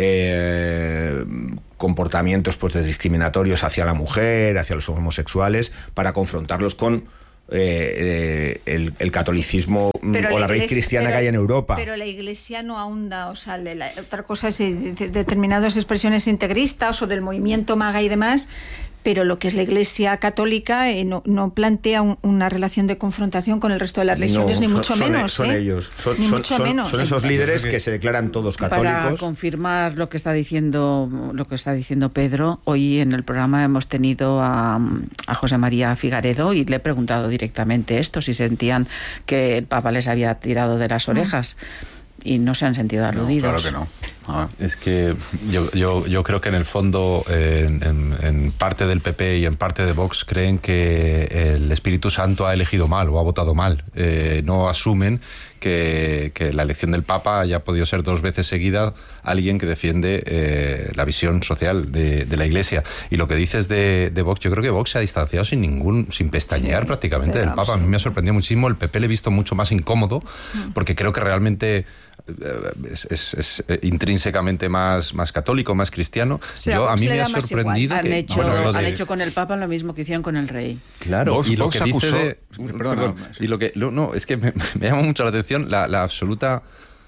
eh, comportamientos pues discriminatorios hacia la mujer, hacia los homosexuales, para confrontarlos con Eh, eh, el, el catolicismo Pero o la, la raíz Iglesia- cristiana pero- que hay en Europa. Pero la Iglesia no ahonda, o sea, la, la- otra cosa es eh, de- determinadas expresiones integristas o del movimiento MAGA y demás, pero lo que es la Iglesia católica eh, no, no plantea un- una relación de confrontación con el resto de las religiones, No, ni son- mucho son, menos. Son ¿eh? ellos, son, Ni son- mucho son- menos. son esos líderes que se declaran todos Para católicos. confirmar lo que está diciendo lo que está diciendo Pedro, hoy en el programa hemos tenido a, a José María Figaredo y le he preguntado directamente esto, si sentían que el Papa les había tirado de las orejas. Y no se han sentido aludidos. claro que no. Ah. Es que yo, yo, yo creo que en el fondo, eh, en, en parte del P P y en parte de Vox, creen que el Espíritu Santo ha elegido mal o ha votado mal. Eh, no asumen que, que la elección del Papa haya podido ser dos veces seguida alguien que defiende eh, la visión social de, de la Iglesia. Y lo que dices de, de Vox, yo creo que Vox se ha distanciado sin ningún, sin pestañear sí, prácticamente del Papa. A mí me ha sorprendido muchísimo. El P P le he visto mucho más incómodo, porque creo que realmente Es, es, es intrínsecamente más, más católico, más cristiano. O sea, Yo, a mí le me ha da sorprendido han, que, hecho, bueno, han de, hecho con el Papa lo mismo que hicieron con el rey. Claro, Vox, y lo Vox que dice acusó, de, perdona, perdón, y lo que lo, no, es que me, me llama mucho la atención la, la absoluta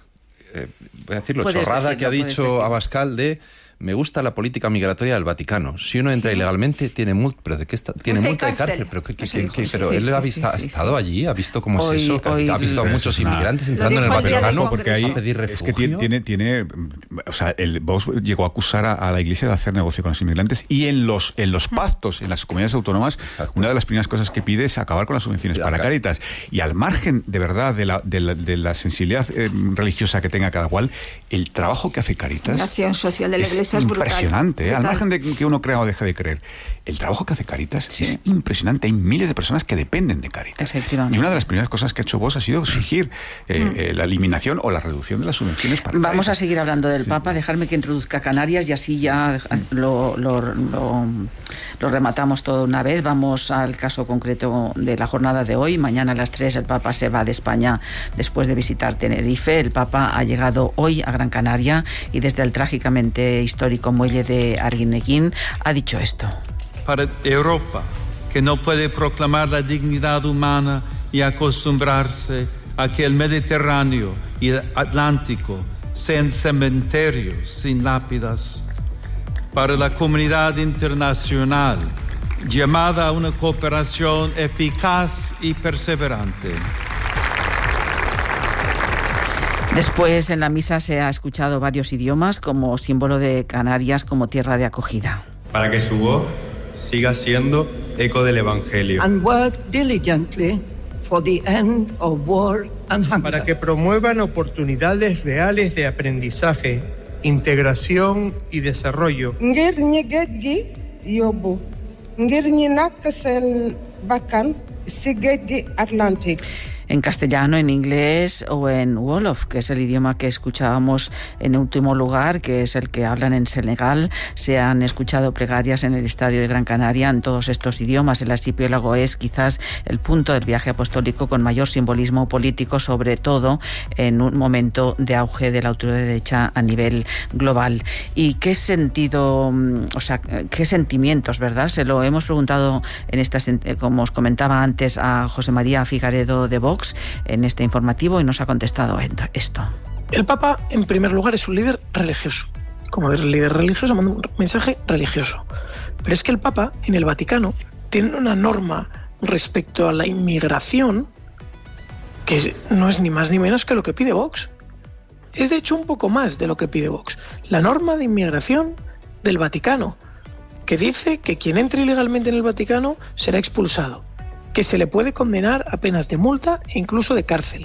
eh, voy a decirlo, Puedes chorrada decirlo, que ha puedes dicho decirlo. Abascal de: me gusta la política migratoria del Vaticano. Si uno entra Sí. ilegalmente, tiene multa. ¿Pero de qué está? Tiene Multa y multa de cárcel. cárcel. ¿Pero, qué, qué, Eso qué, dijo, qué? sí, pero sí, él sí, ha, sí, visto, sí, ha sí. estado allí, ha visto cómo Hoy- es eso. hoy- ha visto a Pero muchos eso es una- inmigrantes Lo entrando en el dijo el día del Vaticano. Congreso. Porque ahí a pedir es que tiene, refugio. tiene, tiene, o sea, el Vox llegó a acusar a, a la Iglesia de hacer negocio con los inmigrantes, y en los en los pactos, en las comunidades autónomas, Exacto. una de las primeras cosas que pide es acabar con las subvenciones Ya, para claro. Cáritas. Y al margen, de verdad, de la, de la, de la sensibilidad eh, religiosa que tenga cada cual, el trabajo que hace Cáritas La acción social de la es Iglesia es brutal. impresionante, ¿eh? Al Brutal. margen de que uno crea o deje de creer. El trabajo que hace Cáritas es impresionante. Hay miles de personas que dependen de Cáritas. Efectivamente. Y una de las primeras cosas que ha hecho Vox ha sido exigir eh, eh, la eliminación o la reducción de las subvenciones para Vamos a Cáritas. seguir hablando del Papa, dejarme que introduzca Canarias y así ya lo, lo, lo, lo rematamos todo una vez. Vamos al caso concreto de la jornada de hoy. Mañana a las tres el Papa se va de España después de visitar Tenerife. El Papa ha llegado hoy a Gran Canaria y desde el trágicamente histórico muelle de Arguineguín ha dicho esto. Para Europa, que no puede proclamar la dignidad humana y acostumbrarse a que el Mediterráneo y el Atlántico sean cementerios sin lápidas. Para la comunidad internacional, llamada a una cooperación eficaz y perseverante. Después, en la misa se ha escuchado varios idiomas como símbolo de Canarias como tierra de acogida. Para que su voz siga siendo eco del Evangelio. And work diligently for the end of war and hunger. Para que promuevan oportunidades reales de aprendizaje, integración y desarrollo. ngir ñi géej gi yóbbu ngir ñi nàkk seen bakkan ci géej gi Atlantique. en castellano, en inglés o en Wolof, que es el idioma que escuchábamos en último lugar, que es el que hablan en Senegal. Se han escuchado plegarias en el Estadio de Gran Canaria en todos estos idiomas. El archipiélago es quizás el punto del viaje apostólico con mayor simbolismo político, sobre todo en un momento de auge de la ultraderecha a nivel global. ¿Y qué sentido, o sea, qué sentimientos, verdad? Se lo hemos preguntado en estas, como os comentaba antes, a José María Figaredo de Vox en este informativo y nos ha contestado esto. El Papa, en primer lugar, es un líder religioso. Como el líder religioso, manda un mensaje religioso. Pero es que el Papa, en el Vaticano, tiene una norma respecto a la inmigración que no es ni más ni menos que lo que pide Vox. Es de hecho un poco más de lo que pide Vox. La norma de inmigración del Vaticano, que dice que quien entre ilegalmente en el Vaticano será expulsado, que se le puede condenar a penas de multa e incluso de cárcel.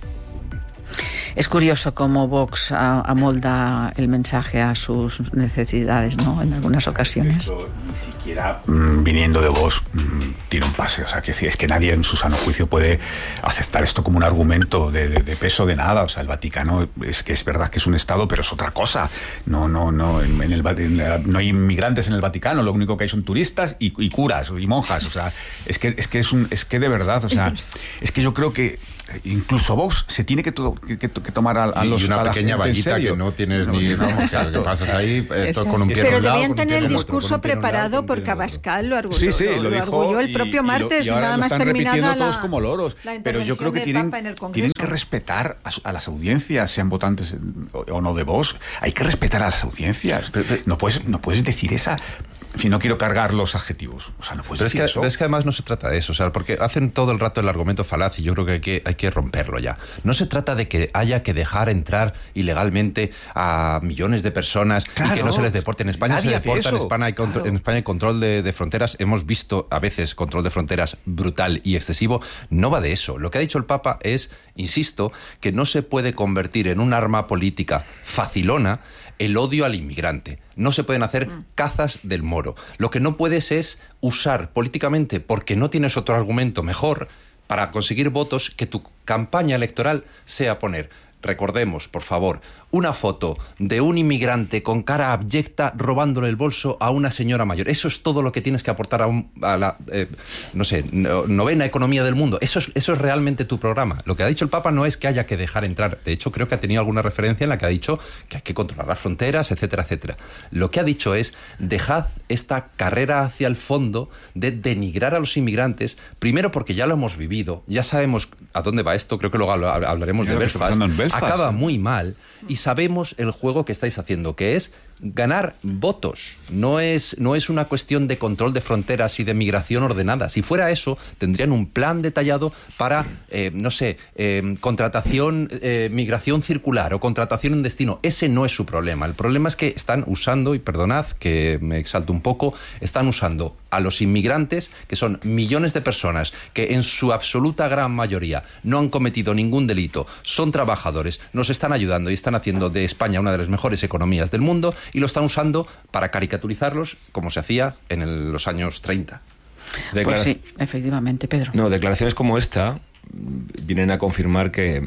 Es curioso cómo Vox amolda el mensaje a sus necesidades, ¿no? En algunas ocasiones. Ni siquiera mmm, viniendo de Vox mmm, tiene un pase. O sea, que es que nadie en su sano juicio puede aceptar esto como un argumento de, de, de peso de nada. O sea, el Vaticano es que es verdad que es un Estado, pero es otra cosa. No, no, no. En, en el, en la, no hay inmigrantes en el Vaticano. Lo único que hay son turistas y, y curas y monjas. O sea, es que es que es un, es que de verdad. O sea, es que yo creo que incluso Vox se tiene que, to, que, que tomar a, a los y una a pequeña vallita que no tienes no, ni no, o sea, que pasas ahí esto con un pie pero un lado, debían tener el discurso otro, preparado lado, porque Abascal lo arguyó, sí, sí, lo, lo, lo dijo arguyó el y, propio martes y, y lo, y nada más terminada la, como loros. la pero yo creo que tienen, tienen que respetar a, a las audiencias, sean votantes o, o no de Vox. Hay que respetar a las audiencias. Pero, pero, no puedes no puedes decir esa. Si no quiero cargar los adjetivos. O sea, no puedes pero decir es que, eso. Pero es que además no se trata de eso, o sea, porque hacen todo el rato el argumento falaz y yo creo que hay que, hay que romperlo ya. No se trata de que haya que dejar entrar ilegalmente a millones de personas claro, y que no se les deporte. En España se deporta, en España hay, control, claro. en España hay control de, de fronteras. Hemos visto a veces control de fronteras brutal y excesivo. No va de eso. Lo que ha dicho el Papa es, insisto, que no se puede convertir en un arma política facilona el odio al inmigrante. No se pueden hacer cazas del moro. Lo que no puedes es usar políticamente, porque no tienes otro argumento mejor, para conseguir votos, que tu campaña electoral sea poner, recordemos, por favor, una foto de un inmigrante con cara abyecta robándole el bolso a una señora mayor. Eso es todo lo que tienes que aportar a, un, a la, eh, no sé, novena economía del mundo. Eso es, eso es realmente tu programa. Lo que ha dicho el Papa no es que haya que dejar entrar. De hecho, creo que ha tenido alguna referencia en la que ha dicho que hay que controlar las fronteras, etcétera, etcétera. Lo que ha dicho es, dejad esta carrera hacia el fondo de denigrar a los inmigrantes, primero porque ya lo hemos vivido, ya sabemos a dónde va esto, creo que luego hablaremos de Belfast. Belfast. Acaba muy mal y sabemos el juego que estáis haciendo, que es ganar votos. No es, no es una cuestión de control de fronteras y de migración ordenada. Si fuera eso, tendrían un plan detallado para, eh, no sé, eh, contratación, eh, migración circular o contratación en destino. Ese no es su problema. El problema es que están usando, y perdonad que me exalto un poco, están usando a los inmigrantes, que son millones de personas que en su absoluta gran mayoría no han cometido ningún delito, son trabajadores, nos están ayudando y están haciendo de España una de las mejores economías del mundo, y lo están usando para caricaturizarlos como se hacía en el, los años treinta. Declara- pues sí, efectivamente, Pedro. No, declaraciones como esta vienen a confirmar que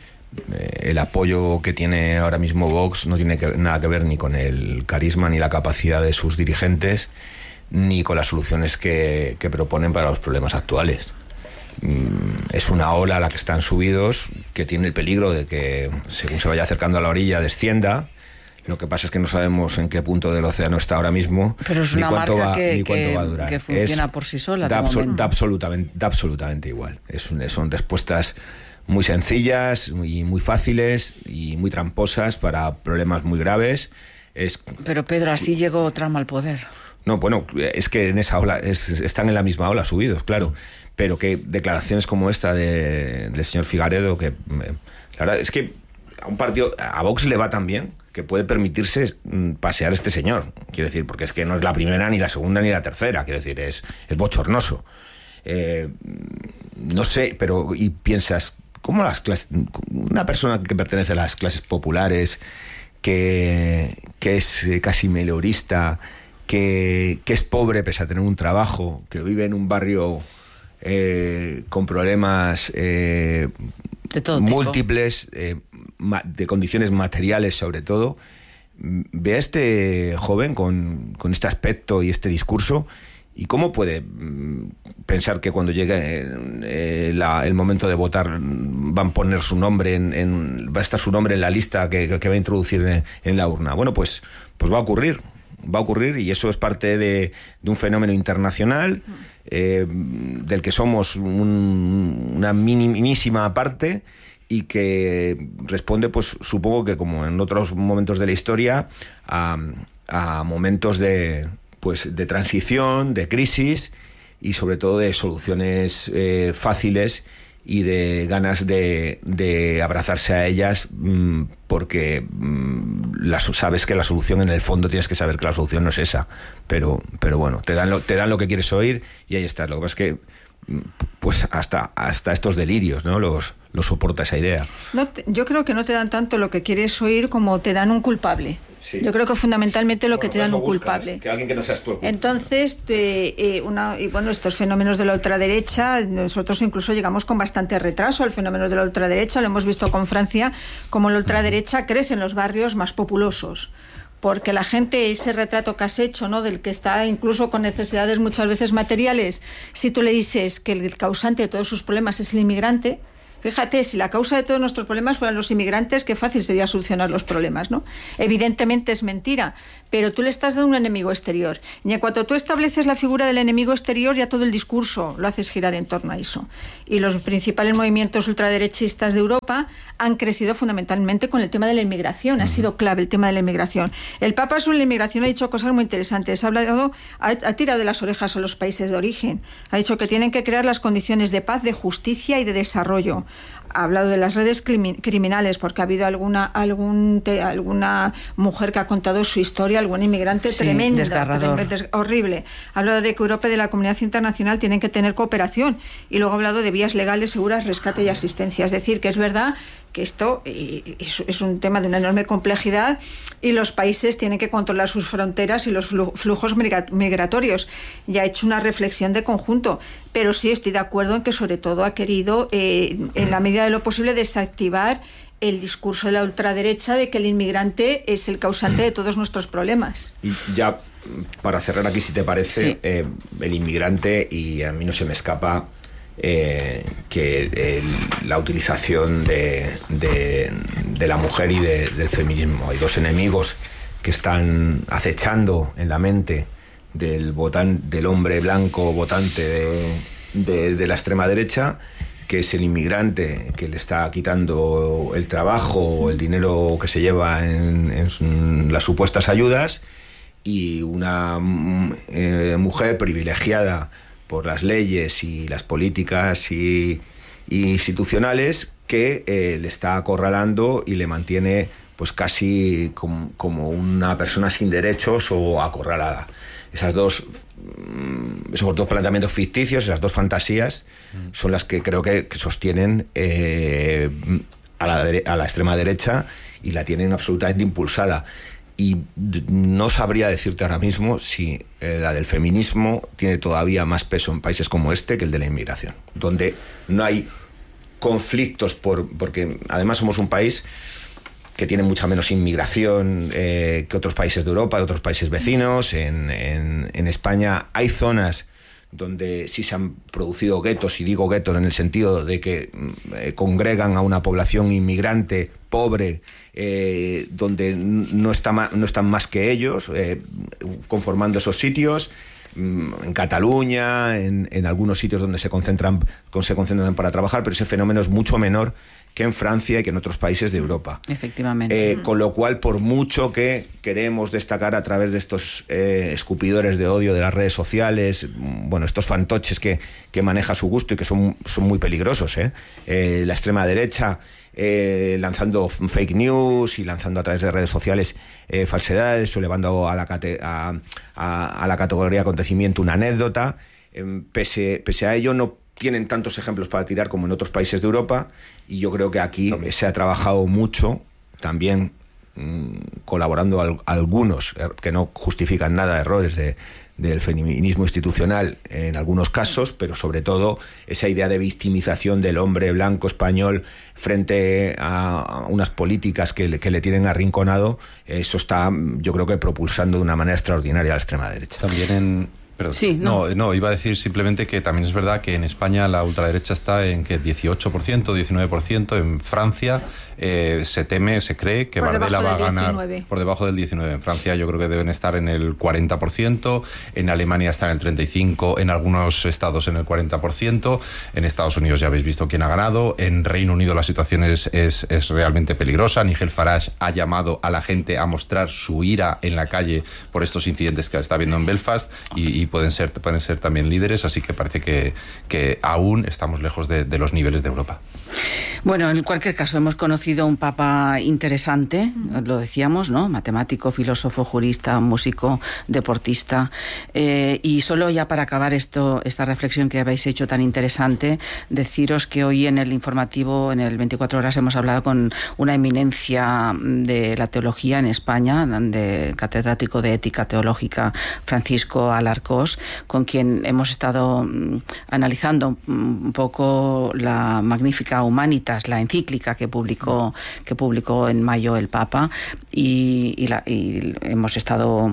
eh, el apoyo que tiene ahora mismo Vox no tiene que, nada que ver ni con el carisma ni la capacidad de sus dirigentes, ni con las soluciones que, que proponen para los problemas actuales. Es una ola a la que están subidos, que tiene el peligro de que, según se vaya acercando a la orilla, descienda. Lo que pasa es que no sabemos en qué punto del océano está ahora mismo. Pero es una marca va, que, ni cuánto que, va a durar. que funciona es, por sí sola. Da, de abso- da, absolutamente, da absolutamente igual. Es un, son respuestas muy sencillas y muy fáciles y muy tramposas para problemas muy graves. Es, Pero Pedro, así llegó Trump al poder. No, bueno, es que en esa ola es, están en la misma ola subidos, claro. Pero que declaraciones como esta de, del señor Figaredo, que la verdad es que a un partido, a Vox le va tan bien que puede permitirse pasear este señor. Quiero decir, porque es que no es la primera, ni la segunda, ni la tercera. Quiero decir, es, es bochornoso. Eh, no sé, pero y piensas, ¿cómo las clases, una persona que pertenece a las clases populares, que, que es casi meliorista, que, que es pobre pese a tener un trabajo, que vive en un barrio eh, con problemas eh, de todo múltiples, eh, ma- de condiciones materiales sobre todo, ve a este joven con, con este aspecto y este discurso, y cómo puede mm, pensar que cuando llegue eh, la, el momento de votar van a poner su nombre en, en, va a estar su nombre en la lista que, que va a introducir en, en la urna. Bueno, pues, pues va a ocurrir. Va a ocurrir, y eso es parte de, de un fenómeno internacional eh, del que somos un, una minimísima parte, y que responde, pues supongo que como en otros momentos de la historia, a, a momentos de, pues, de transición, de crisis, y sobre todo de soluciones eh, fáciles y de ganas de, de abrazarse a ellas, mmm, porque mmm, la, sabes que la solución, en el fondo tienes que saber que la solución no es esa, pero, pero bueno, te dan, lo, te dan lo que quieres oír, y ahí está. Lo que pasa es que pues hasta, hasta estos delirios, ¿no? Los, los soporta esa idea. No te, yo creo que no te dan tanto lo que quieres oír como te dan un culpable. Sí. Yo creo que fundamentalmente lo bueno, que te dan un buscas, culpable. Que alguien que no seas tú el culpable. Entonces, te, eh, una, y bueno, estos fenómenos de la ultraderecha, nosotros incluso llegamos con bastante retraso al fenómeno de la ultraderecha. Lo hemos visto con Francia, como la ultraderecha crece en los barrios más populosos. Porque la gente, ese retrato que has hecho, ¿no?, del que está incluso con necesidades muchas veces materiales, si tú le dices que el causante de todos sus problemas es el inmigrante, fíjate, si la causa de todos nuestros problemas fueran los inmigrantes, qué fácil sería solucionar los problemas, ¿no? Evidentemente es mentira, pero tú le estás dando un enemigo exterior. Y en cuanto tú estableces la figura del enemigo exterior, ya todo el discurso lo haces girar en torno a eso. Y los principales movimientos ultraderechistas de Europa han crecido fundamentalmente con el tema de la inmigración. Ha sido clave el tema de la inmigración. El Papa sobre la inmigración ha dicho cosas muy interesantes. Ha hablado, ha, ha tirado de las orejas a los países de origen. Ha dicho que tienen que crear las condiciones de paz, de justicia y de desarrollo. Ha hablado de las redes criminales, porque ha habido alguna algún te, alguna mujer que ha contado su historia, algún inmigrante sí, tremenda, tremenda des, horrible. Ha hablado de que Europa y de la comunidad internacional tienen que tener cooperación, y luego ha hablado de vías legales, seguras, rescate y asistencia. Es decir, que es verdad que esto es un tema de una enorme complejidad, y los países tienen que controlar sus fronteras y los flujos migratorios. Ya ha hecho una reflexión de conjunto, pero sí estoy de acuerdo en que sobre todo ha querido, eh, en la medida de lo posible, desactivar el discurso de la ultraderecha de que el inmigrante es el causante de todos nuestros problemas. Y ya, para cerrar aquí, si te parece, sí. eh, el inmigrante, y a mí no se me escapa Eh, que el, la utilización de, de, de la mujer y de, del feminismo. Hay dos enemigos que están acechando en la mente del, votan, del hombre blanco votante de, de, de la extrema derecha, que es el inmigrante que le está quitando el trabajo o el dinero que se lleva en, en las supuestas ayudas, y una eh, mujer privilegiada por las leyes y las políticas y, y institucionales, que eh, le está acorralando y le mantiene pues casi com, como una persona sin derechos o acorralada. Esas dos, esos dos planteamientos ficticios, esas dos fantasías, son las que creo que, que sostienen eh, a, la, a la extrema derecha, y la tienen absolutamente impulsada. Y no sabría decirte ahora mismo si eh, la del feminismo tiene todavía más peso en países como este que el de la inmigración, donde no hay conflictos, por, porque además somos un país que tiene mucha menos inmigración eh, que otros países de Europa, de otros países vecinos. En, en, en España hay zonas donde sí se han producido guetos, y digo guetos en el sentido de que eh, congregan a una población inmigrante pobre, eh, donde no, está ma- no están más que ellos, eh, conformando esos sitios. En Cataluña, en, en algunos sitios donde se concentran, se concentran para trabajar, pero ese fenómeno es mucho menor que en Francia y que en otros países de Europa. Efectivamente. Eh, con lo cual, por mucho que queremos destacar a través de estos eh, escupidores de odio de las redes sociales, bueno, estos fantoches que, que maneja a su gusto y que son, son muy peligrosos, ¿eh? Eh, la extrema derecha eh, lanzando fake news y lanzando a través de redes sociales eh, falsedades, o llevando a la, cate- a, a, a la categoría de acontecimiento una anécdota. Eh, pese, pese a ello, no tienen tantos ejemplos para tirar como en otros países de Europa, y yo creo que aquí también se ha trabajado mucho también mmm, colaborando al, algunos, que no justifican nada, errores de del feminismo institucional en algunos casos, pero sobre todo esa idea de victimización del hombre blanco español frente a unas políticas que le, que le tienen arrinconado. Eso está, yo creo que propulsando de una manera extraordinaria a la extrema derecha. También en... Perdón. Sí, no. no, no, iba a decir simplemente que también es verdad que en España la ultraderecha está en que dieciocho por ciento, diecinueve por ciento, en Francia eh, se teme, se cree que Bardella va a ganar diecinueve. Por debajo del diecinueve. En Francia yo creo que deben estar en el cuarenta por ciento, en Alemania está en el treinta y cinco por ciento, en algunos estados en el cuarenta por ciento, en Estados Unidos ya habéis visto quién ha ganado, en Reino Unido la situación es, es, es realmente peligrosa. Nigel Farage ha llamado a la gente a mostrar su ira en la calle por estos incidentes que está habiendo en Belfast y, y pueden ser, pueden ser también líderes, así que parece que, que aún estamos lejos de, de los niveles de Europa. Bueno, en cualquier caso, hemos conocido un papa interesante, lo decíamos, ¿no? Matemático, filósofo, jurista, músico, deportista. Eh, y solo ya para acabar esto, esta reflexión que habéis hecho tan interesante, deciros que hoy en el informativo, en el veinticuatro horas, hemos hablado con una eminencia de la teología en España, de catedrático de ética teológica, Francisco Alarcós, con quien hemos estado mm, analizando un poco la magnífica Humanitas, la encíclica que publicó que publicó en mayo el Papa, y, y, la, y hemos estado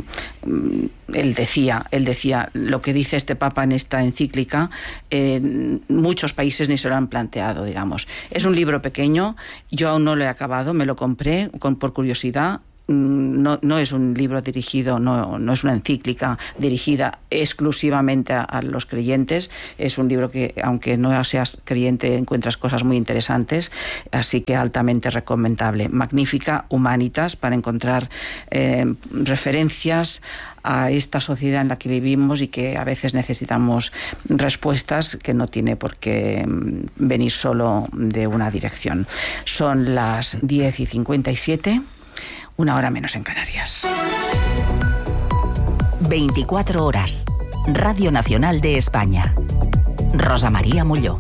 él decía él decía lo que dice este Papa en esta encíclica, eh, muchos países ni se lo han planteado, digamos. Es un libro pequeño, yo aún no lo he acabado, me lo compré con, por curiosidad. No, no es un libro dirigido, no, no es una encíclica dirigida exclusivamente a, a los creyentes. Es un libro que, aunque no seas creyente, encuentras cosas muy interesantes, así que altamente recomendable. Magnífica Humanitas, para encontrar eh, referencias a esta sociedad en la que vivimos y que a veces necesitamos respuestas que no tiene por qué venir solo de una dirección. Son las diez y cincuenta y siete. Una hora menos en Canarias. veinticuatro horas. Radio Nacional de España. Rosa María Molló.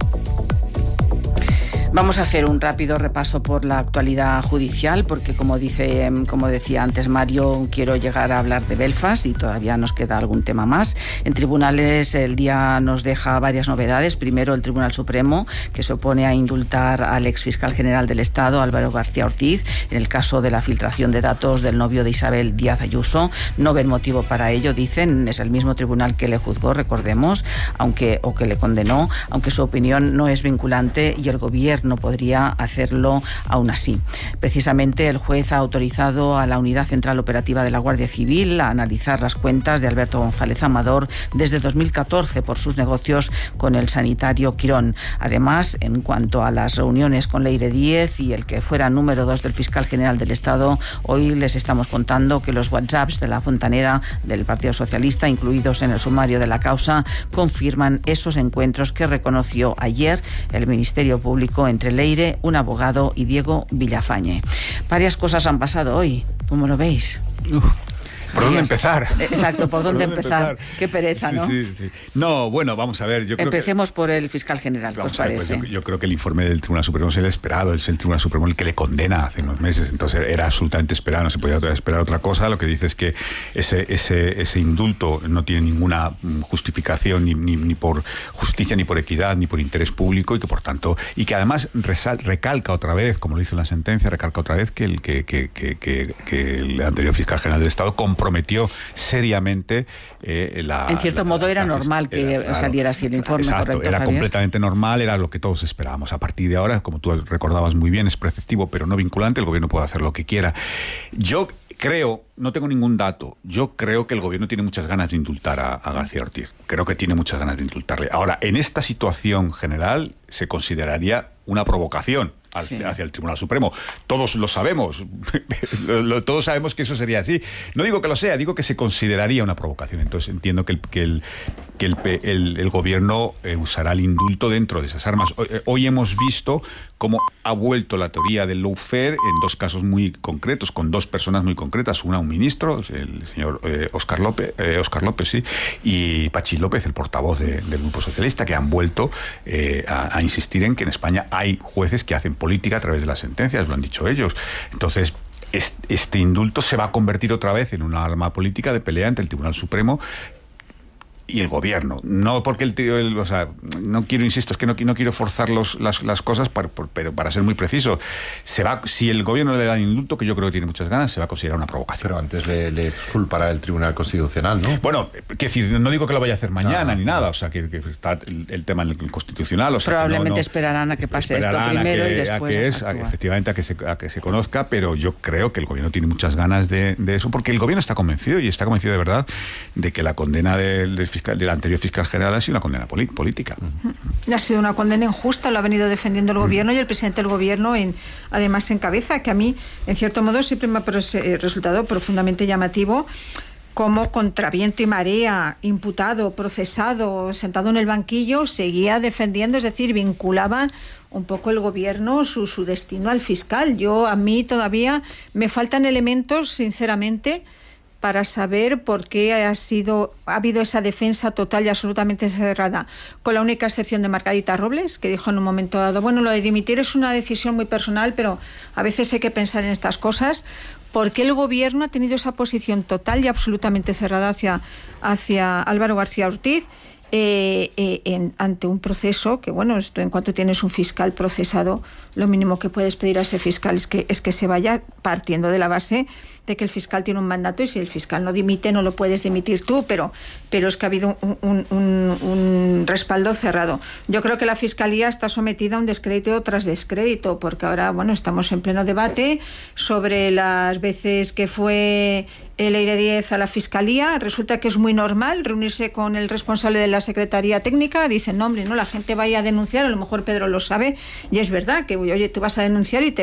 Vamos a hacer un rápido repaso por la actualidad judicial, porque como dice, como decía antes Mario, quiero llegar a hablar de Belfast y todavía nos queda algún tema más. En tribunales el día nos deja varias novedades. Primero, el Tribunal Supremo, que se opone a indultar al exfiscal general del Estado, Álvaro García Ortiz, en el caso de la filtración de datos del novio de Isabel Díaz Ayuso. No ven motivo para ello, dicen. Es el mismo tribunal que le juzgó, recordemos, aunque o que le condenó, aunque su opinión no es vinculante y el gobierno no podría hacerlo aún así. Precisamente el juez ha autorizado a la Unidad Central Operativa de la Guardia Civil a analizar las cuentas de Alberto González Amador desde dos mil catorce por sus negocios con el sanitario Quirón. Además, en cuanto a las reuniones con Leire Díez y el que fuera número dos del fiscal general del Estado, hoy les estamos contando que los WhatsApps de la fontanera del Partido Socialista, incluidos en el sumario de la causa, confirman esos encuentros que reconoció ayer el Ministerio Público entre Leire, un abogado, y Diego Villafañe. Varias cosas han pasado hoy, ¿cómo lo veis? Uf. ¿Por dónde empezar? Exacto, ¿por dónde, ¿Por dónde empezar? empezar? Qué pereza, sí, ¿no? Sí, sí. No, bueno, vamos a ver. Yo creo Empecemos que, por el fiscal general, ¿qué os parece? Ver, pues yo, yo creo que el informe del Tribunal Supremo es el esperado, es el Tribunal Supremo el que le condena hace unos meses, entonces era absolutamente esperado, no se podía esperar otra cosa. Lo que dice es que ese, ese, ese indulto no tiene ninguna justificación ni, ni, ni por justicia, ni por equidad, ni por interés público, y que por tanto, y que además resal, recalca otra vez, como lo dice la sentencia, recalca otra vez que el, que, que, que, que, que el anterior fiscal general del Estado comprometió seriamente eh, la... En cierto la, modo era la, normal que era, claro, saliera así el informe. Exacto, correcto, era Javier. completamente normal, era lo que todos esperábamos. A partir de ahora, como tú recordabas muy bien, es preceptivo pero no vinculante, el gobierno puede hacer lo que quiera. Yo creo, no tengo ningún dato, yo creo que el gobierno tiene muchas ganas de indultar a, a García Ortiz. Creo que tiene muchas ganas de indultarle. Ahora, en esta situación general se consideraría una provocación Sí. hacia el Tribunal Supremo. Todos lo sabemos. Todos sabemos que eso sería así. No digo que lo sea, digo que se consideraría una provocación. Entonces entiendo que el, que el, que el, el, el gobierno eh, usará el indulto dentro de esas armas. Hoy, hoy hemos visto cómo ha vuelto la teoría del lawfare en dos casos muy concretos, con dos personas muy concretas. Una, un ministro, el señor eh, Óscar López, eh, Óscar López, sí, y Pachi López, el portavoz de, del Grupo Socialista, que han vuelto eh, a, a insistir en que en España hay jueces que hacen política a través de las sentencias, lo han dicho ellos. Entonces, este indulto se va a convertir otra vez en una arma política de pelea entre el Tribunal Supremo y el gobierno. No porque el, el o sea, no quiero, insisto, es que no, no quiero forzar los, las, las cosas, para, por, pero para ser muy preciso, se va, si el gobierno le da indulto, que yo creo que tiene muchas ganas, se va a considerar una provocación. Pero antes le, le culpará el Tribunal Constitucional, ¿no? Bueno, quiero decir, no digo que lo vaya a hacer mañana no, ni nada, o sea, que, que está el, el tema en el Constitucional. O sea, probablemente que no, no, esperarán a que pase esto primero que, y después. A que es, a, efectivamente, a que, se, a que se conozca, pero yo creo que el gobierno tiene muchas ganas de, de eso, porque el gobierno está convencido, y está convencido de verdad, de que la condena del, del, fiscal, del anterior fiscal general ha sido una condena política. Uh-huh. Ha sido una condena injusta, lo ha venido defendiendo el gobierno, uh-huh. y el presidente del gobierno en, además encabeza, que a mí, en cierto modo, siempre me ha resultado profundamente llamativo cómo contra viento y marea, imputado, procesado, sentado en el banquillo, seguía defendiendo, es decir, vinculaba un poco el gobierno su, su destino al fiscal. Yo, a mí todavía me faltan elementos, sinceramente, para saber por qué ha sido ha habido esa defensa total y absolutamente cerrada, con la única excepción de Margarita Robles, que dijo en un momento dado, bueno, lo de dimitir es una decisión muy personal, pero a veces hay que pensar en estas cosas. ¿Por qué el gobierno ha tenido esa posición total y absolutamente cerrada hacia, hacia Álvaro García Ortiz? Eh, eh, en, ante un proceso que, bueno, esto, en cuanto tienes un fiscal procesado, lo mínimo que puedes pedir a ese fiscal es que, es que se vaya, partiendo de la base de que el fiscal tiene un mandato, y si el fiscal no dimite, no lo puedes dimitir tú, pero, pero es que ha habido un, un, un, un respaldo cerrado. Yo creo que la Fiscalía está sometida a un descrédito tras descrédito, porque ahora, bueno, estamos en pleno debate sobre las veces que fue el Eire diez a la Fiscalía. Resulta que es muy normal reunirse con el responsable de la Secretaría Técnica. Dicen, no, hombre, no, la gente vaya a denunciar, a lo mejor Pedro lo sabe, y es verdad que, oye, tú vas a denunciar y te